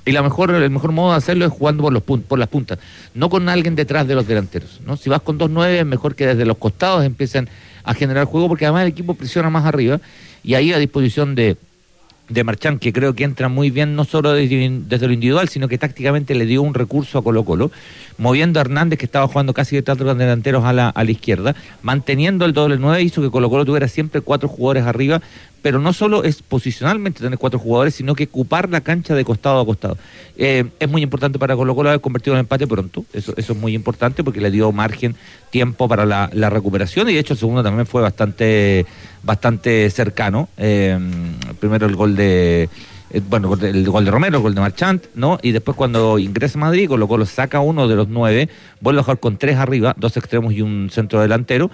el mejor modo de hacerlo es jugando por las puntas, no con alguien detrás de los delanteros, ¿no? Si vas con 2-9 es mejor que desde los costados empiecen a generar juego, porque además el equipo presiona más arriba, y ahí a disposición de Marchand, que creo que entra muy bien no solo desde lo individual, sino que tácticamente le dio un recurso a Colo-Colo, moviendo a Hernández, que estaba jugando casi detrás de los delanteros a la izquierda, manteniendo el doble 9, hizo que Colo-Colo tuviera siempre 4 jugadores arriba, pero no solo es posicionalmente tener 4 jugadores, sino que ocupar la cancha de costado a costado. Es muy importante para Colo-Colo haber convertido en empate pronto, eso es muy importante porque le dio margen, tiempo para la recuperación, y de hecho el segundo también fue bastante cercano. Primero el gol de Romero, el gol de Marchand, ¿no? Y después cuando ingresa Madrid, Colo-Colo saca uno de los 9, vuelve a jugar con 3 arriba, 2 extremos y un centro delantero,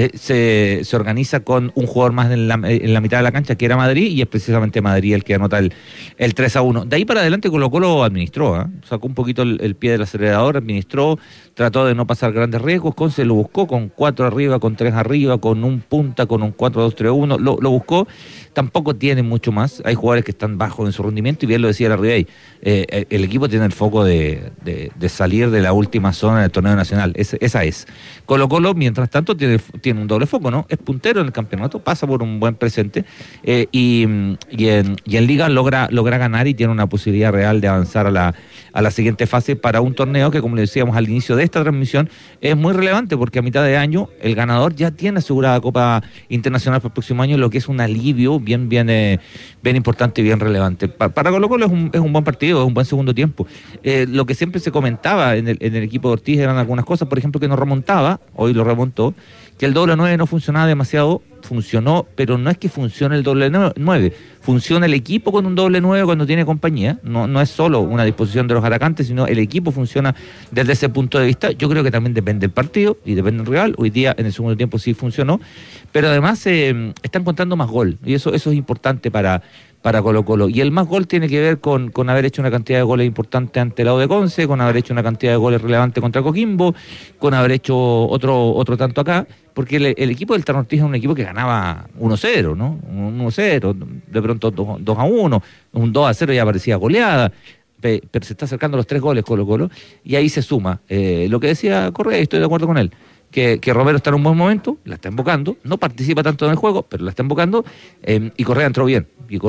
se organiza con un jugador más en la mitad de la cancha, que era Madrid, y es precisamente Madrid el que anota el 3-1. De ahí para adelante Colo-Colo administró, sacó un poquito el pie del acelerador, administró, trató de no pasar grandes riesgos, Conce lo buscó con 4 arriba, con 3 arriba, con un punta, con un 4-2-3-1, lo buscó. Tampoco tiene mucho más, hay jugadores que están bajos en su rendimiento, y bien lo decía la Ribey, el equipo tiene el foco de salir de la última zona del torneo nacional, esa es. Colo-Colo, mientras tanto, tiene un doble foco, ¿no? Es puntero en el campeonato, pasa por un buen presente, y en Liga logra ganar y tiene una posibilidad real de avanzar a la siguiente fase para un torneo que, como le decíamos al inicio de esta transmisión, es muy relevante, porque a mitad de año el ganador ya tiene asegurada Copa Internacional para el próximo año, lo que es un alivio bien importante y bien relevante. Para Colo-Colo es un buen partido, es un buen segundo tiempo. Lo que siempre se comentaba en el equipo de Ortiz eran algunas cosas, por ejemplo, que no remontaba, hoy lo remontó, que el doble 9 no funcionaba demasiado, funcionó, pero no es que funcione el doble 9, funciona el equipo con un doble 9 cuando tiene compañía, no es solo una disposición de los atacantes, sino el equipo funciona desde ese punto de vista. Yo creo que también depende del partido y depende del rival. Hoy día en el segundo tiempo sí funcionó, pero además está encontrando más gol, y eso es importante para Colo-Colo, y el más gol tiene que ver con haber hecho una cantidad de goles importante ante la U de Conce, con haber hecho una cantidad de goles relevante contra Coquimbo, con haber hecho otro tanto acá, porque el equipo del Tano Ortiz es un equipo que ganaba 1-0, ¿no? 1-0, de pronto 2-1, un 2-0 ya parecía goleada, pero se está acercando a los 3 goles Colo-Colo, y ahí se suma lo que decía Correa, y estoy de acuerdo con él, que Romero está en un buen momento, la está embocando, no participa tanto en el juego, pero la está embocando, y Correa entró bien,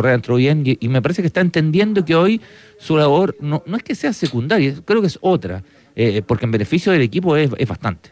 y me parece que está entendiendo que hoy su labor no es que sea secundaria, creo que es otra, porque en beneficio del equipo es bastante.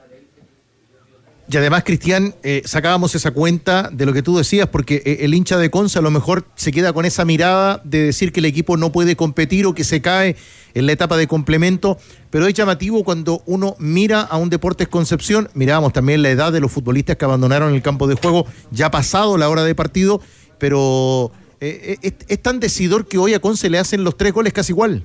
Y además, Cristian, sacábamos esa cuenta de lo que tú decías, porque el hincha de Conce a lo mejor se queda con esa mirada de decir que el equipo no puede competir o que se cae en la etapa de complemento, pero es llamativo cuando uno mira a un Deportes Concepción, mirábamos también la edad de los futbolistas que abandonaron el campo de juego, ya pasado la hora de partido, pero es tan decidor que hoy a Conce le hacen los 3 goles casi igual.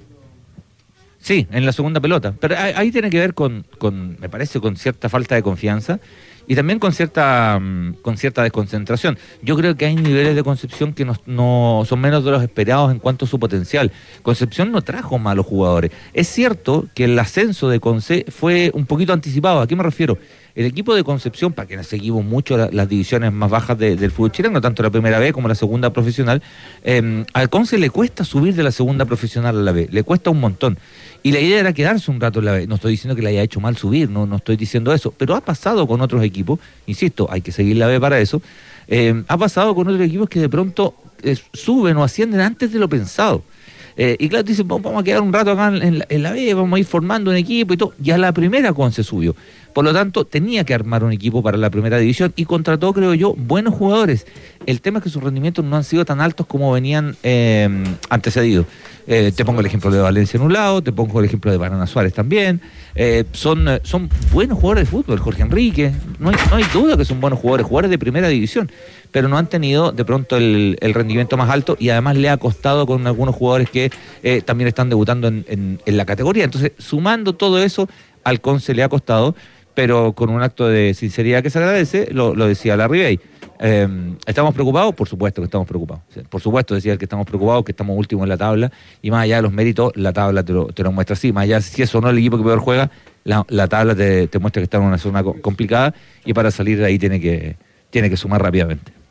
Sí, en la segunda pelota, pero ahí tiene que ver con me parece, con cierta falta de confianza, y también con cierta desconcentración. Yo creo que hay niveles de Concepción que no son menos de los esperados en cuanto a su potencial. Concepción no trajo malos jugadores. Es cierto que el ascenso de Conce fue un poquito anticipado. ¿A qué me refiero? El equipo de Concepción, para quienes seguimos mucho las divisiones más bajas del fútbol chileno, tanto la primera B como la segunda profesional, al Conce le cuesta subir de la segunda profesional a la B, le cuesta un montón. Y la idea era quedarse un rato en la B. No estoy diciendo que le haya hecho mal subir, no estoy diciendo eso, pero ha pasado con otros equipos, insisto, hay que seguir la B para eso, ha pasado con otros equipos que de pronto suben o ascienden antes de lo pensado. Y claro, dicen, vamos a quedar un rato acá en la B, vamos a ir formando un equipo y todo. Y a la primera Conce subió. Por lo tanto, tenía que armar un equipo para la primera división y contrató, creo yo, buenos jugadores. El tema es que sus rendimientos no han sido tan altos como venían antecedidos. Te pongo el ejemplo de Valencia en un lado, te pongo el ejemplo de Banana Suárez también. Son buenos jugadores de fútbol. Jorge Enrique, no hay duda que son buenos jugadores de primera división, pero no han tenido de pronto el rendimiento más alto, y además le ha costado con algunos jugadores que también están debutando en la categoría. Entonces, sumando todo eso, al Conce le ha costado, pero con un acto de sinceridad que se agradece, lo decía la Ribey. ¿Estamos preocupados? Por supuesto que estamos preocupados. Por supuesto decía que estamos preocupados, que estamos últimos en la tabla, y más allá de los méritos, la tabla te lo muestra así. Más allá si eso no es el equipo que peor juega, la tabla te muestra que está en una zona complicada, y para salir de ahí tiene que sumar rápidamente.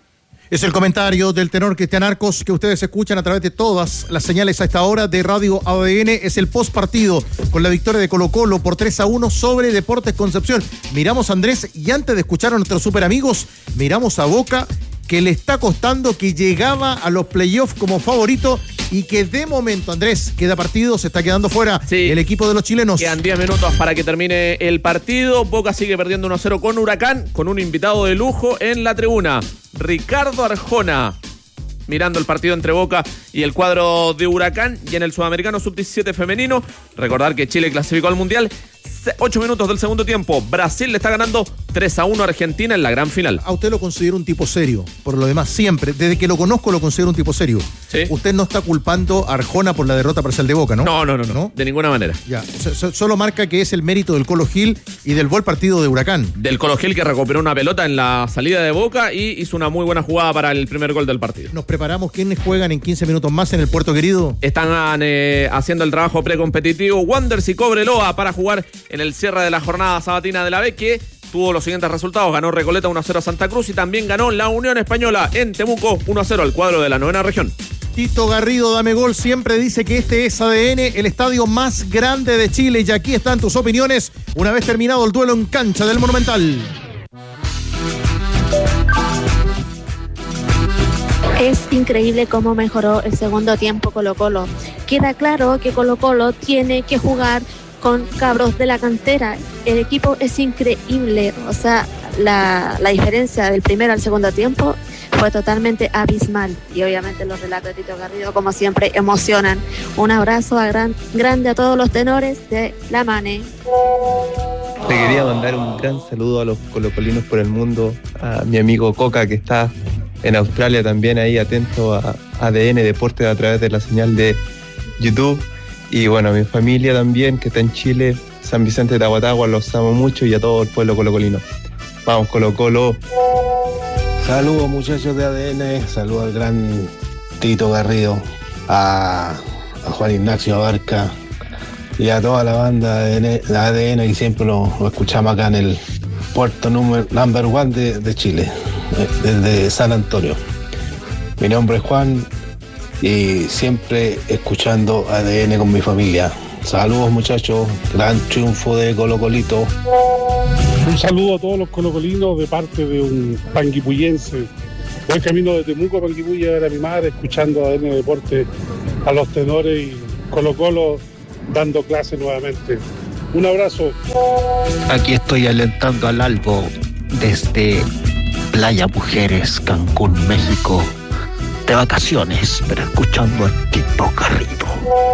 Es el comentario del tenor Cristian Arcos que ustedes escuchan a través de todas las señales a esta hora de Radio ADN. Es el postpartido con la victoria de Colo-Colo por 3-1 sobre Deportes Concepción. Miramos a Andrés y antes de escuchar a nuestros super amigos, miramos a Boca, que le está costando, que llegaba a los playoffs como favorito y que de momento, Andrés, queda partido, se está quedando fuera el equipo de los chilenos. Quedan 10 minutos para que termine el partido. Boca sigue perdiendo 1-0 con Huracán, con un invitado de lujo en la tribuna, Ricardo Arjona, mirando el partido entre Boca y el cuadro de Huracán. Y en el Sudamericano Sub-17 femenino, recordar que Chile clasificó al Mundial. 8 minutos del segundo tiempo, Brasil le está ganando 3-1 a Argentina en la gran final. A usted lo considero un tipo serio, por lo demás siempre, desde que lo conozco lo considero un tipo serio. ¿Sí? Usted no está culpando a Arjona por la derrota parcial de Boca, ¿no? No, de ninguna manera. Ya, solo marca que es el mérito del Colo Gil y del buen partido de Huracán. Del Colo Gil, que recuperó una pelota en la salida de Boca y hizo una muy buena jugada para el primer gol del partido. Nos preparamos, ¿quiénes juegan en 15 minutos más en el Puerto Querido? Están haciendo el trabajo precompetitivo Wanderers y Cobreloa para jugar en el cierre de la jornada sabatina de la B, que tuvo los siguientes resultados. Ganó Recoleta 1-0 a Santa Cruz y también ganó la Unión Española en Temuco 1-0 al cuadro de la 9ª región. Tito Garrido, Dame Gol, siempre dice que este es ADN, el estadio más grande de Chile, y aquí están tus opiniones una vez terminado el duelo en cancha del Monumental. Es increíble cómo mejoró el segundo tiempo Colo-Colo. Queda claro que Colo-Colo tiene que jugar con cabros de la cantera. El equipo es increíble, o sea, la diferencia del primero al segundo tiempo fue totalmente abismal, y obviamente los relatos de Tito Garrido, como siempre, emocionan. Un abrazo grande a todos los tenores de La Mane. Le quería mandar un gran saludo a los colocolinos por el mundo, a mi amigo Coca, que está en Australia también, ahí atento a ADN Deportes a través de la señal de YouTube. Y bueno, a mi familia también, que está en Chile, San Vicente de Tahuatahua, los amo mucho, y a todo el pueblo colocolino. Vamos, Colo-Colo. Saludos, muchachos de ADN, saludos al gran Tito Garrido, a Juan Ignacio Abarca y a toda la banda de ADN, que siempre lo escuchamos acá en el puerto number 1 de Chile, desde San Antonio. Mi nombre es Juan y siempre escuchando ADN con mi familia. Saludos, muchachos, gran triunfo de Colo-Colito. Un saludo a todos los colocolinos de parte de un panguipuyense. Voy camino de Temuco a Panguipulli a ver a mi madre, escuchando ADN Deportes, a los tenores y Colo-Colo dando clase nuevamente. Un abrazo. Aquí estoy alentando al Albo desde Playa Mujeres, Cancún, México, de vacaciones, pero escuchando a Tito Garrido.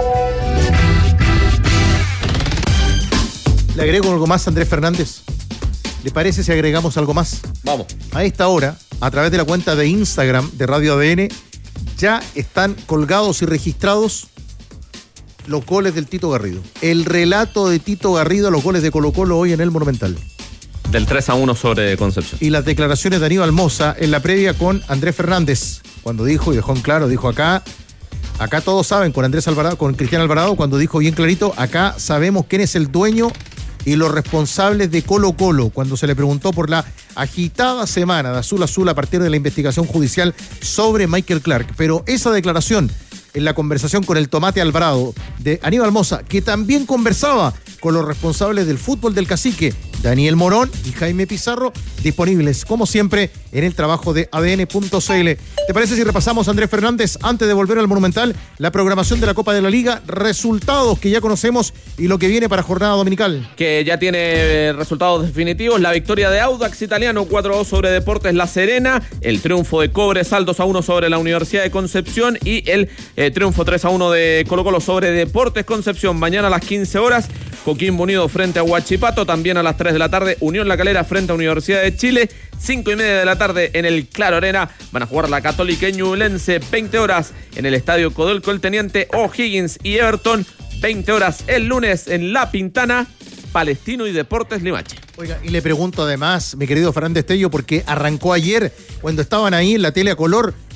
¿Le agrego algo más, Andrés Fernández? ¿Le parece si agregamos algo más? Vamos. A esta hora, a través de la cuenta de Instagram de Radio ADN, ya están colgados y registrados los goles del Tito Garrido. El relato de Tito Garrido a los goles de Colo-Colo hoy en el Monumental. Del 3-1 sobre Concepción. Y las declaraciones de Aníbal Mosa en la previa con Andrés Fernández, cuando dijo y dejó en claro, dijo acá todos saben, con Andrés Alvarado, con Cristian Alvarado, cuando dijo bien clarito, acá sabemos quién es el dueño y los responsables de Colo-Colo, cuando se le preguntó por la agitada semana de Azul Azul a partir de la investigación judicial sobre Michael Clark. Pero esa declaración en la conversación con el Tomate Alvarado de Aníbal Mosa, que también conversaba con los responsables del fútbol del Cacique, Daniel Morón y Jaime Pizarro, disponibles como siempre en el trabajo de ADN.cl. ¿Te parece si repasamos, Andrés Fernández, antes de volver al Monumental, la programación de la Copa de la Liga, resultados que ya conocemos y lo que viene para jornada dominical? Que ya tiene resultados definitivos: la victoria de Audax Italiano 4-2 sobre Deportes La Serena, el triunfo de Cobresal 2-1 sobre la Universidad de Concepción y el triunfo 3-1 de Colo-Colo sobre Deportes Concepción. Mañana a las 15 horas, Coquimbo Unido frente a Huachipato. También a las 3 de la tarde, Unión La Calera frente a Universidad de Chile. 5:30 de la tarde en el Claro Arena van a jugar la Católica y Ñublense. 20 horas en el Estadio Codelco el Teniente, O'Higgins y Everton. 20 horas el lunes en La Pintana, Palestino y Deportes Limache. Oiga, y le pregunto además, mi querido Fernández Tello, porque arrancó ayer, cuando estaban ahí en la tele a color,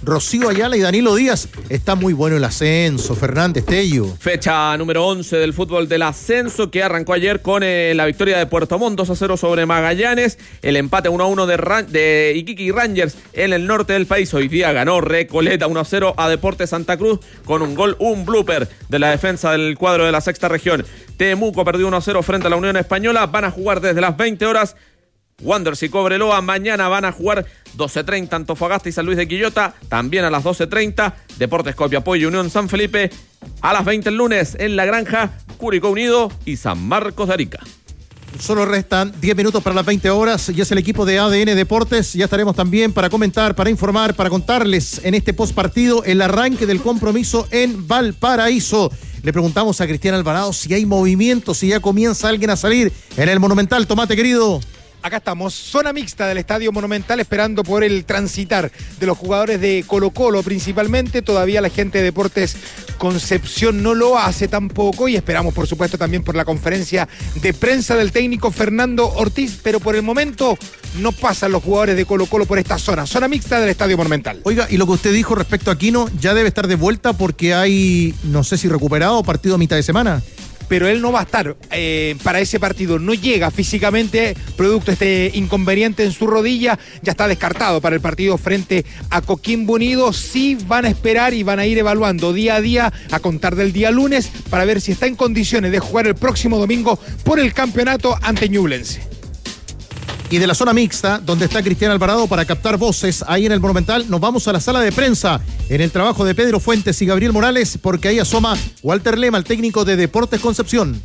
Rocío Ayala y Danilo Díaz. Está muy bueno el ascenso, Fernández, Tello. Fecha número 11 del fútbol del ascenso, que arrancó ayer con la victoria de Puerto Montt 2-0 sobre Magallanes, el empate 1-1 de Iquique y Rangers en el norte del país. Hoy día ganó Recoleta 1-0 a Deportes Santa Cruz con un gol, un blooper de la defensa del cuadro de la sexta región. Temuco perdió 1-0 frente a la Unión Española. Van a jugar desde las 20 horas Wanderers y Cobreloa. Mañana van a jugar 12:30 Antofagasta y San Luis de Quillota. También a las 12:30 Deportes Copiapó y Unión San Felipe. A las 20 el lunes en La Granja, Curicó Unido y San Marcos de Arica. Solo restan 10 minutos para las 20 horas. Ya es el equipo de ADN Deportes. Ya estaremos también para comentar, para informar, para contarles en este postpartido el arranque del compromiso en Valparaíso. Le preguntamos a Cristian Alvarado si hay movimiento, si ya comienza alguien a salir en el Monumental. Tomate, querido. Acá estamos, zona mixta del Estadio Monumental, esperando por el transitar de los jugadores de Colo-Colo principalmente. Todavía la gente de Deportes Concepción no lo hace tampoco, y esperamos por supuesto también por la conferencia de prensa del técnico Fernando Ortiz, pero por el momento no pasan los jugadores de Colo-Colo por esta zona mixta del Estadio Monumental. Oiga, y lo que usted dijo respecto a Aquino, ya debe estar de vuelta porque hay, no sé si recuperado, partido a mitad de semana. Pero él no va a estar para ese partido, no llega físicamente, producto de este inconveniente en su rodilla, ya está descartado para el partido frente a Coquimbo Unido. Sí van a esperar y van a ir evaluando día a día, a contar del día lunes, para ver si está en condiciones de jugar el próximo domingo por el campeonato ante Ñublense. Y de la zona mixta, donde está Cristian Alvarado para captar voces, ahí en el Monumental, nos vamos a la sala de prensa, en el trabajo de Pedro Fuentes y Gabriel Morales, porque ahí asoma Walter Lema, el técnico de Deportes Concepción.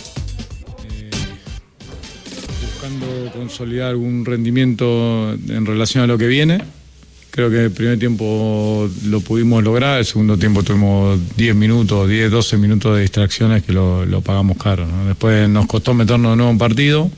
Buscando consolidar un rendimiento en relación a lo que viene. Creo que el primer tiempo lo pudimos lograr, el segundo tiempo tuvimos 12 minutos de distracciones que lo pagamos caro, ¿no? Después nos costó meternos de nuevo en partido.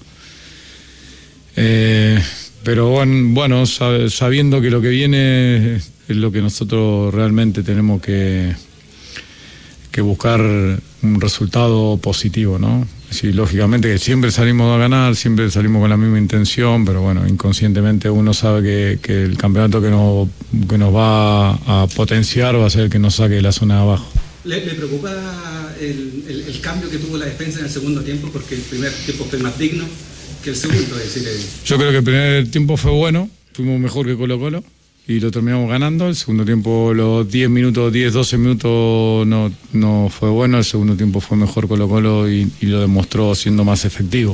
Pero bueno, sabiendo que lo que viene es lo que nosotros realmente tenemos que buscar un resultado positivo, ¿no? Sí, lógicamente que siempre salimos a ganar, siempre salimos con la misma intención, pero bueno, inconscientemente uno sabe que el campeonato que nos va a potenciar va a ser el que nos saque de la zona de abajo. ¿Le preocupa el cambio que tuvo la defensa en el segundo tiempo? Porque el primer tiempo fue más digno que el segundo, es decir, Yo creo que el primer tiempo fue bueno, fuimos mejor que Colo-Colo y lo terminamos ganando. El segundo tiempo, los 12 minutos no fue bueno. El segundo tiempo fue mejor Colo-Colo y lo demostró siendo más efectivo.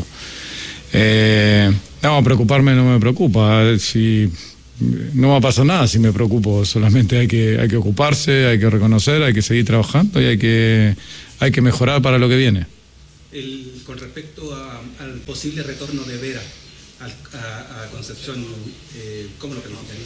No, preocuparme no me preocupa. Si no va a pasar nada si me preocupo, solamente hay que ocuparse, hay que reconocer, hay que seguir trabajando y hay que mejorar para lo que viene. Con respecto al posible retorno de Vera a Concepción, ¿cómo lo plantearía?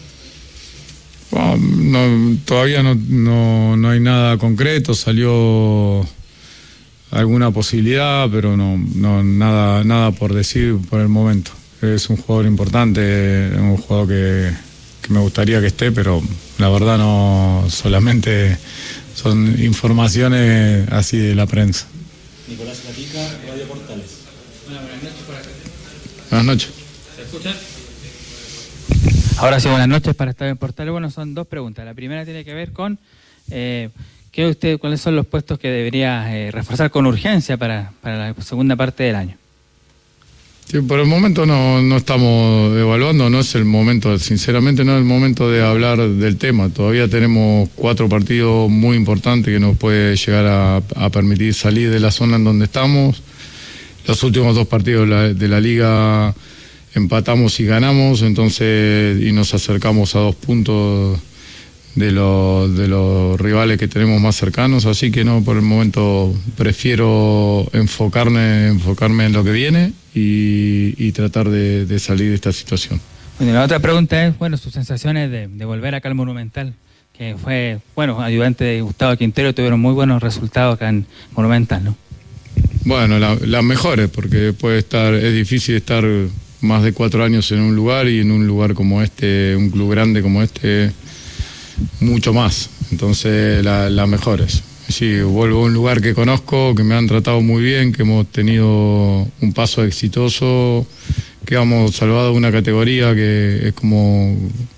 Bueno, todavía no hay nada concreto, salió alguna posibilidad, pero no nada por decir por el momento. Es un jugador importante, un jugador que me gustaría que esté, pero la verdad no, solamente son informaciones así de la prensa. Nicolás Gatica, Radio Portales. Buenas noches para acá. Buenas noches. ¿Se escucha? Ahora sí, buenas noches para estar en Portales. Bueno, son dos preguntas. La primera tiene que ver con cuáles son los puestos que debería reforzar con urgencia para la segunda parte del año. Sí, por el momento no estamos evaluando, no es el momento, sinceramente no es el momento de hablar del tema. Todavía tenemos 4 partidos muy importantes que nos puede llegar a permitir salir de la zona en donde estamos. Los últimos 2 partidos de la liga empatamos y ganamos, entonces y nos acercamos a 2 puntos de los rivales que tenemos más cercanos, así que no, por el momento prefiero enfocarme en lo que viene y tratar de salir de esta situación. Bueno, la otra pregunta es, sus sensaciones de volver acá al Monumental, que fue, ayudante de Gustavo Quintero, tuvieron muy buenos resultados acá en Monumental, ¿no? Bueno, las mejores, porque es difícil estar más de 4 años en un lugar y en un lugar como este, un club grande como este, mucho más, entonces las mejores. Sí, vuelvo a un lugar que conozco, que me han tratado muy bien, que hemos tenido un paso exitoso, que hemos salvado una categoría que es como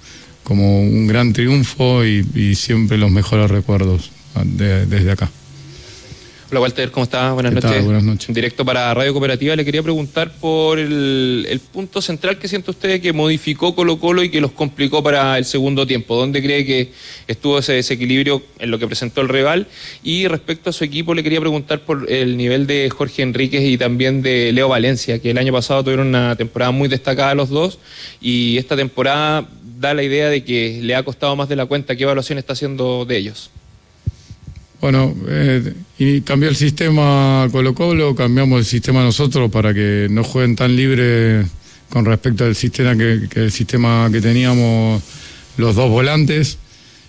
como un gran triunfo y siempre los mejores recuerdos desde acá. Hola Walter, ¿cómo estás? Buenas noches. Buenas noches. Directo para Radio Cooperativa, le quería preguntar por el punto central que siente usted que modificó Colo-Colo y que los complicó para el segundo tiempo. ¿Dónde cree que estuvo ese desequilibrio en lo que presentó el rival? Y respecto a su equipo, le quería preguntar por el nivel de Jorge Enríquez y también de Leo Valencia, que el año pasado tuvieron una temporada muy destacada los dos, y esta temporada da la idea de que le ha costado más de la cuenta. ¿Qué evaluación está haciendo de ellos? Bueno, y cambió el sistema Colo-Colo, cambiamos el sistema nosotros para que no jueguen tan libre con respecto al sistema que el sistema que teníamos los dos volantes.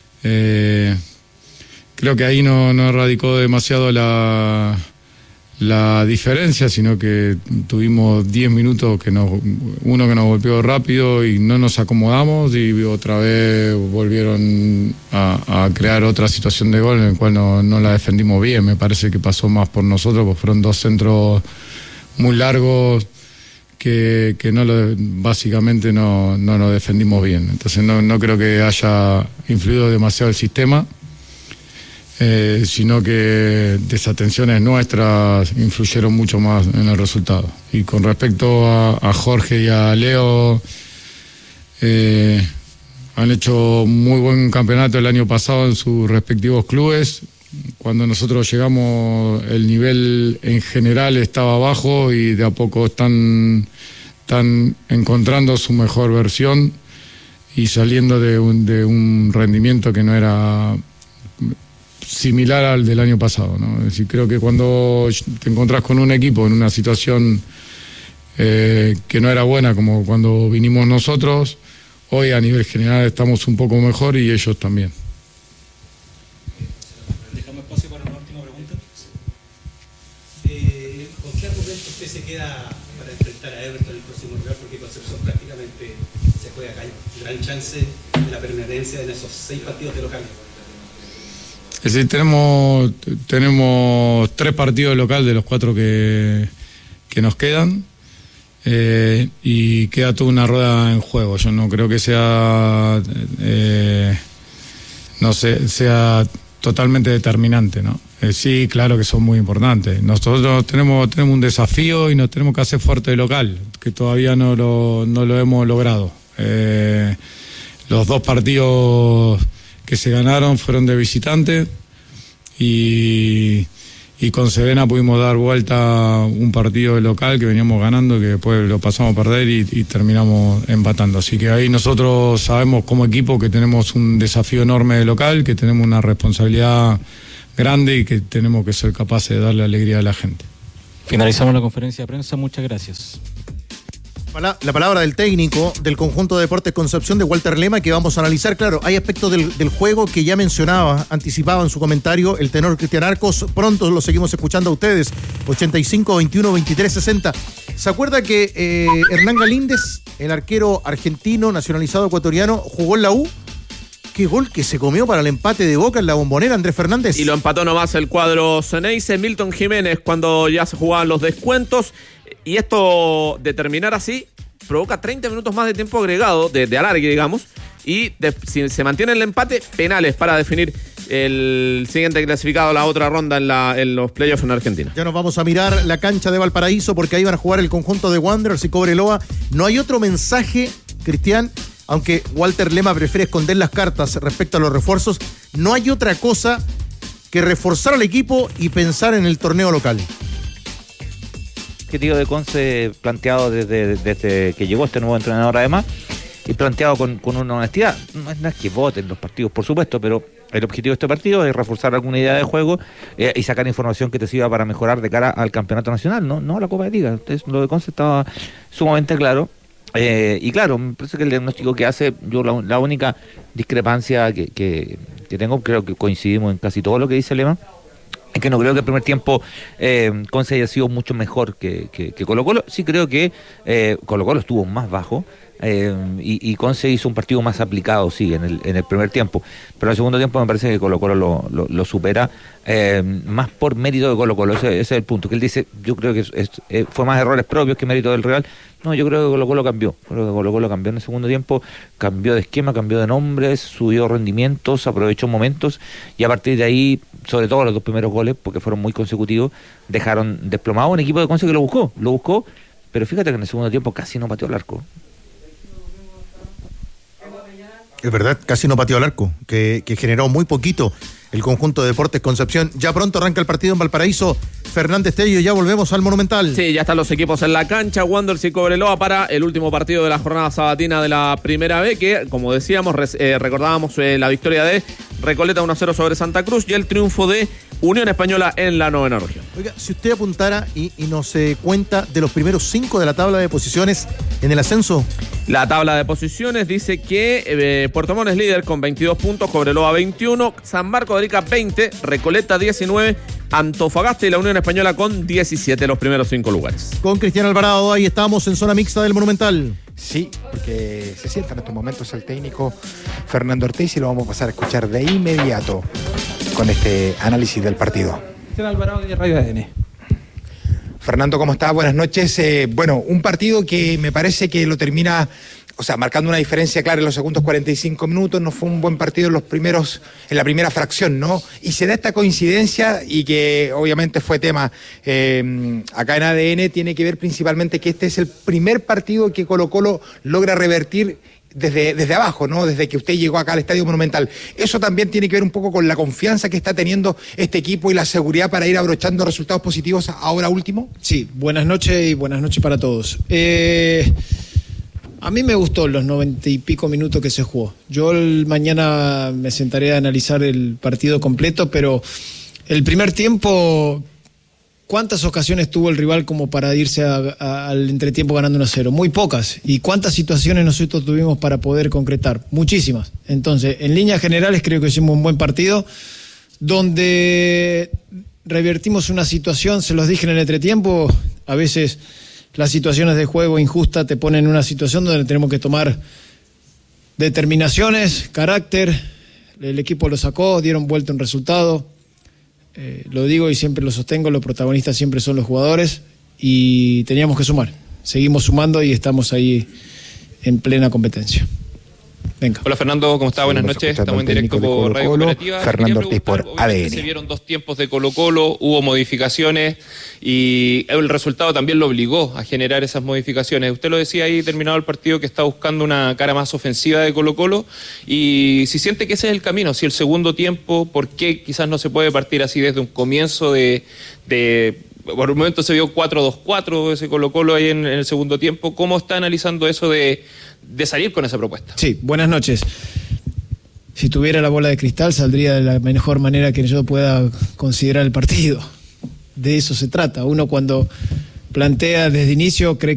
Creo que ahí no radicó demasiado la diferencia, sino que tuvimos 10 minutos uno que nos golpeó rápido y no nos acomodamos, y otra vez volvieron a crear otra situación de gol en la cual no la defendimos bien. Me parece que pasó más por nosotros, porque fueron dos centros muy largos que básicamente no lo defendimos bien. Entonces no creo que haya influido demasiado el sistema. Sino que desatenciones nuestras influyeron mucho más en el resultado. Y con respecto a Jorge y a Leo, han hecho muy buen campeonato el año pasado en sus respectivos clubes. Cuando nosotros llegamos, el nivel en general estaba bajo y de a poco están encontrando su mejor versión y saliendo de un rendimiento que no era similar al del año pasado, ¿no? Es decir, creo que cuando te encontrás con un equipo en una situación que no era buena, como cuando vinimos nosotros, hoy a nivel general estamos un poco mejor y ellos también. Dejamos espacio para una última pregunta. ¿Con qué argumento usted se queda para enfrentar a Everton el próximo rival? Porque Concepción prácticamente se juega acá. Gran chance de la permanencia en esos 6 partidos de local. Es decir, tenemos 3 partidos local de los 4 que nos quedan, y queda toda una rueda en juego. Yo no creo que sea totalmente determinante, ¿no? Sí, claro que son muy importantes. Nosotros tenemos un desafío y nos tenemos que hacer fuerte de local, que todavía no lo hemos logrado. Los 2 partidos que se ganaron fueron de visitante y con Serena pudimos dar vuelta un partido de local que veníamos ganando, que después lo pasamos a perder y terminamos empatando. Así que ahí nosotros sabemos como equipo que tenemos un desafío enorme de local, que tenemos una responsabilidad grande y que tenemos que ser capaces de darle alegría a la gente. Finalizamos la conferencia de prensa, muchas gracias. La palabra del técnico del conjunto de Deportes Concepción, de Walter Lema, que vamos a analizar. Claro, hay aspectos del juego que ya anticipaba en su comentario el tenor Cristian Arcos. Pronto lo seguimos escuchando a ustedes. 85 21 23 60. ¿Se acuerda que Hernán Galíndez, el arquero argentino nacionalizado ecuatoriano, jugó en la U? Qué gol que se comió para el empate de Boca en la Bombonera, Andrés Fernández. Y lo empató nomás el cuadro Ceneice, Milton Jiménez, cuando ya se jugaban los descuentos. Y esto, de terminar así, provoca 30 minutos más de tiempo agregado, de alargue, digamos. Y si se mantiene el empate, penales para definir el siguiente clasificado a la otra ronda en los playoffs en Argentina. Ya nos vamos a mirar la cancha de Valparaíso, porque ahí van a jugar el conjunto de Wanderers y Cobreloa. No hay otro mensaje, Cristian, aunque Walter Lema prefiere esconder las cartas respecto a los refuerzos. No hay otra cosa que reforzar al equipo y pensar en el torneo local. Objetivo de Conce planteado desde que llegó este nuevo entrenador, además, y planteado con una honestidad. No es que voten los partidos, por supuesto, pero el objetivo de este partido es reforzar alguna idea de juego y sacar información que te sirva para mejorar de cara al campeonato nacional, no a la Copa de Liga. Entonces, lo de Conce estaba sumamente claro. Y claro, me parece que el diagnóstico que hace, yo la única discrepancia que tengo, creo que coincidimos en casi todo lo que dice Lema, es que no creo que el primer tiempo Conce haya sido mucho mejor que Colo-Colo. Sí creo que Colo-Colo estuvo más bajo, y Conce hizo un partido más aplicado, sí, en el primer tiempo, pero en el segundo tiempo me parece que Colo-Colo lo supera, más por mérito de Colo-Colo. Ese es el punto, que él dice, yo creo que fue más errores propios que mérito del rival. No, yo creo que Colo-Colo cambió. Creo que Colo-Colo cambió en el segundo tiempo, cambió de esquema, cambió de nombres, subió rendimientos, aprovechó momentos, y a partir de ahí, sobre todo los 2 primeros goles, porque fueron muy consecutivos, dejaron desplomado un equipo de Conce que lo buscó, pero fíjate que en el segundo tiempo casi no pateó el arco. Es verdad, casi no pateó al arco, que generó muy poquito el conjunto de Deportes Concepción. Ya pronto arranca el partido en Valparaíso. Fernández Tello, ya volvemos al Monumental. Sí, ya están los equipos en la cancha. Wanderers y Cobreloa para el último partido de la jornada sabatina de la Primera B, que, como decíamos, recordábamos la victoria de Recoleta 1-0 sobre Santa Cruz y el triunfo de Unión Española en la 9ª región. Oiga, si usted apuntara y nos cuenta de los primeros 5 de la tabla de posiciones en el ascenso. La tabla de posiciones dice que Puerto Montt es líder con 22 puntos, Cobreloa 21, San Marcos de Arica 20, Recoleta 19, Antofagasta y la Unión Española con 17, los primeros 5 lugares. Con Cristian Alvarado, ahí estamos en zona mixta del Monumental. Sí, porque se sienta en estos momentos el técnico Fernando Ortiz y lo vamos a pasar a escuchar de inmediato con este análisis del partido. Cristian Alvarado de Radio ADN. Fernando, ¿cómo está? Buenas noches. Bueno, un partido que me parece que lo termina, o sea, marcando una diferencia clara en los segundos 45 minutos. No fue un buen partido en la primera fracción, ¿no? Y se da esta coincidencia, y que obviamente fue tema acá en ADN, tiene que ver principalmente que este es el primer partido que Colo-Colo logra revertir desde abajo, ¿no? Desde que usted llegó acá al Estadio Monumental. Eso también tiene que ver un poco con la confianza que está teniendo este equipo y la seguridad para ir abrochando resultados positivos ahora último. Sí, buenas noches y buenas noches para todos. A mí me gustó los 90 y pico minutos que se jugó. Yo mañana me sentaré a analizar el partido completo, pero el primer tiempo, ¿cuántas ocasiones tuvo el rival como para irse al entretiempo ganando 1-0? Muy pocas. ¿Y cuántas situaciones nosotros tuvimos para poder concretar? Muchísimas. Entonces, en líneas generales creo que hicimos un buen partido, donde revertimos una situación, se los dije en el entretiempo, a veces las situaciones de juego injusta te ponen en una situación donde tenemos que tomar determinaciones, carácter. El equipo lo sacó, dieron vuelta un resultado. Lo digo y siempre lo sostengo, los protagonistas siempre son los jugadores y teníamos que sumar. Seguimos sumando y estamos ahí en plena competencia. Venga. Hola Fernando, ¿cómo está? Buenas noches. Estamos en directo por Radio Cooperativa. Fernando Ortiz por ADN. Se vieron 2 tiempos de Colo-Colo, hubo modificaciones y el resultado también lo obligó a generar esas modificaciones. Usted lo decía ahí, terminado el partido, que está buscando una cara más ofensiva de Colo-Colo, y si siente que ese es el camino, si el segundo tiempo, ¿por qué quizás no se puede partir así desde un comienzo por un momento se vio 4-2-4 ese Colo-Colo ahí en el segundo tiempo? ¿Cómo está analizando eso de salir con esa propuesta? Sí, buenas noches. Si tuviera la bola de cristal saldría de la mejor manera que yo pueda considerar el partido. De eso se trata. Uno cuando plantea desde inicio cree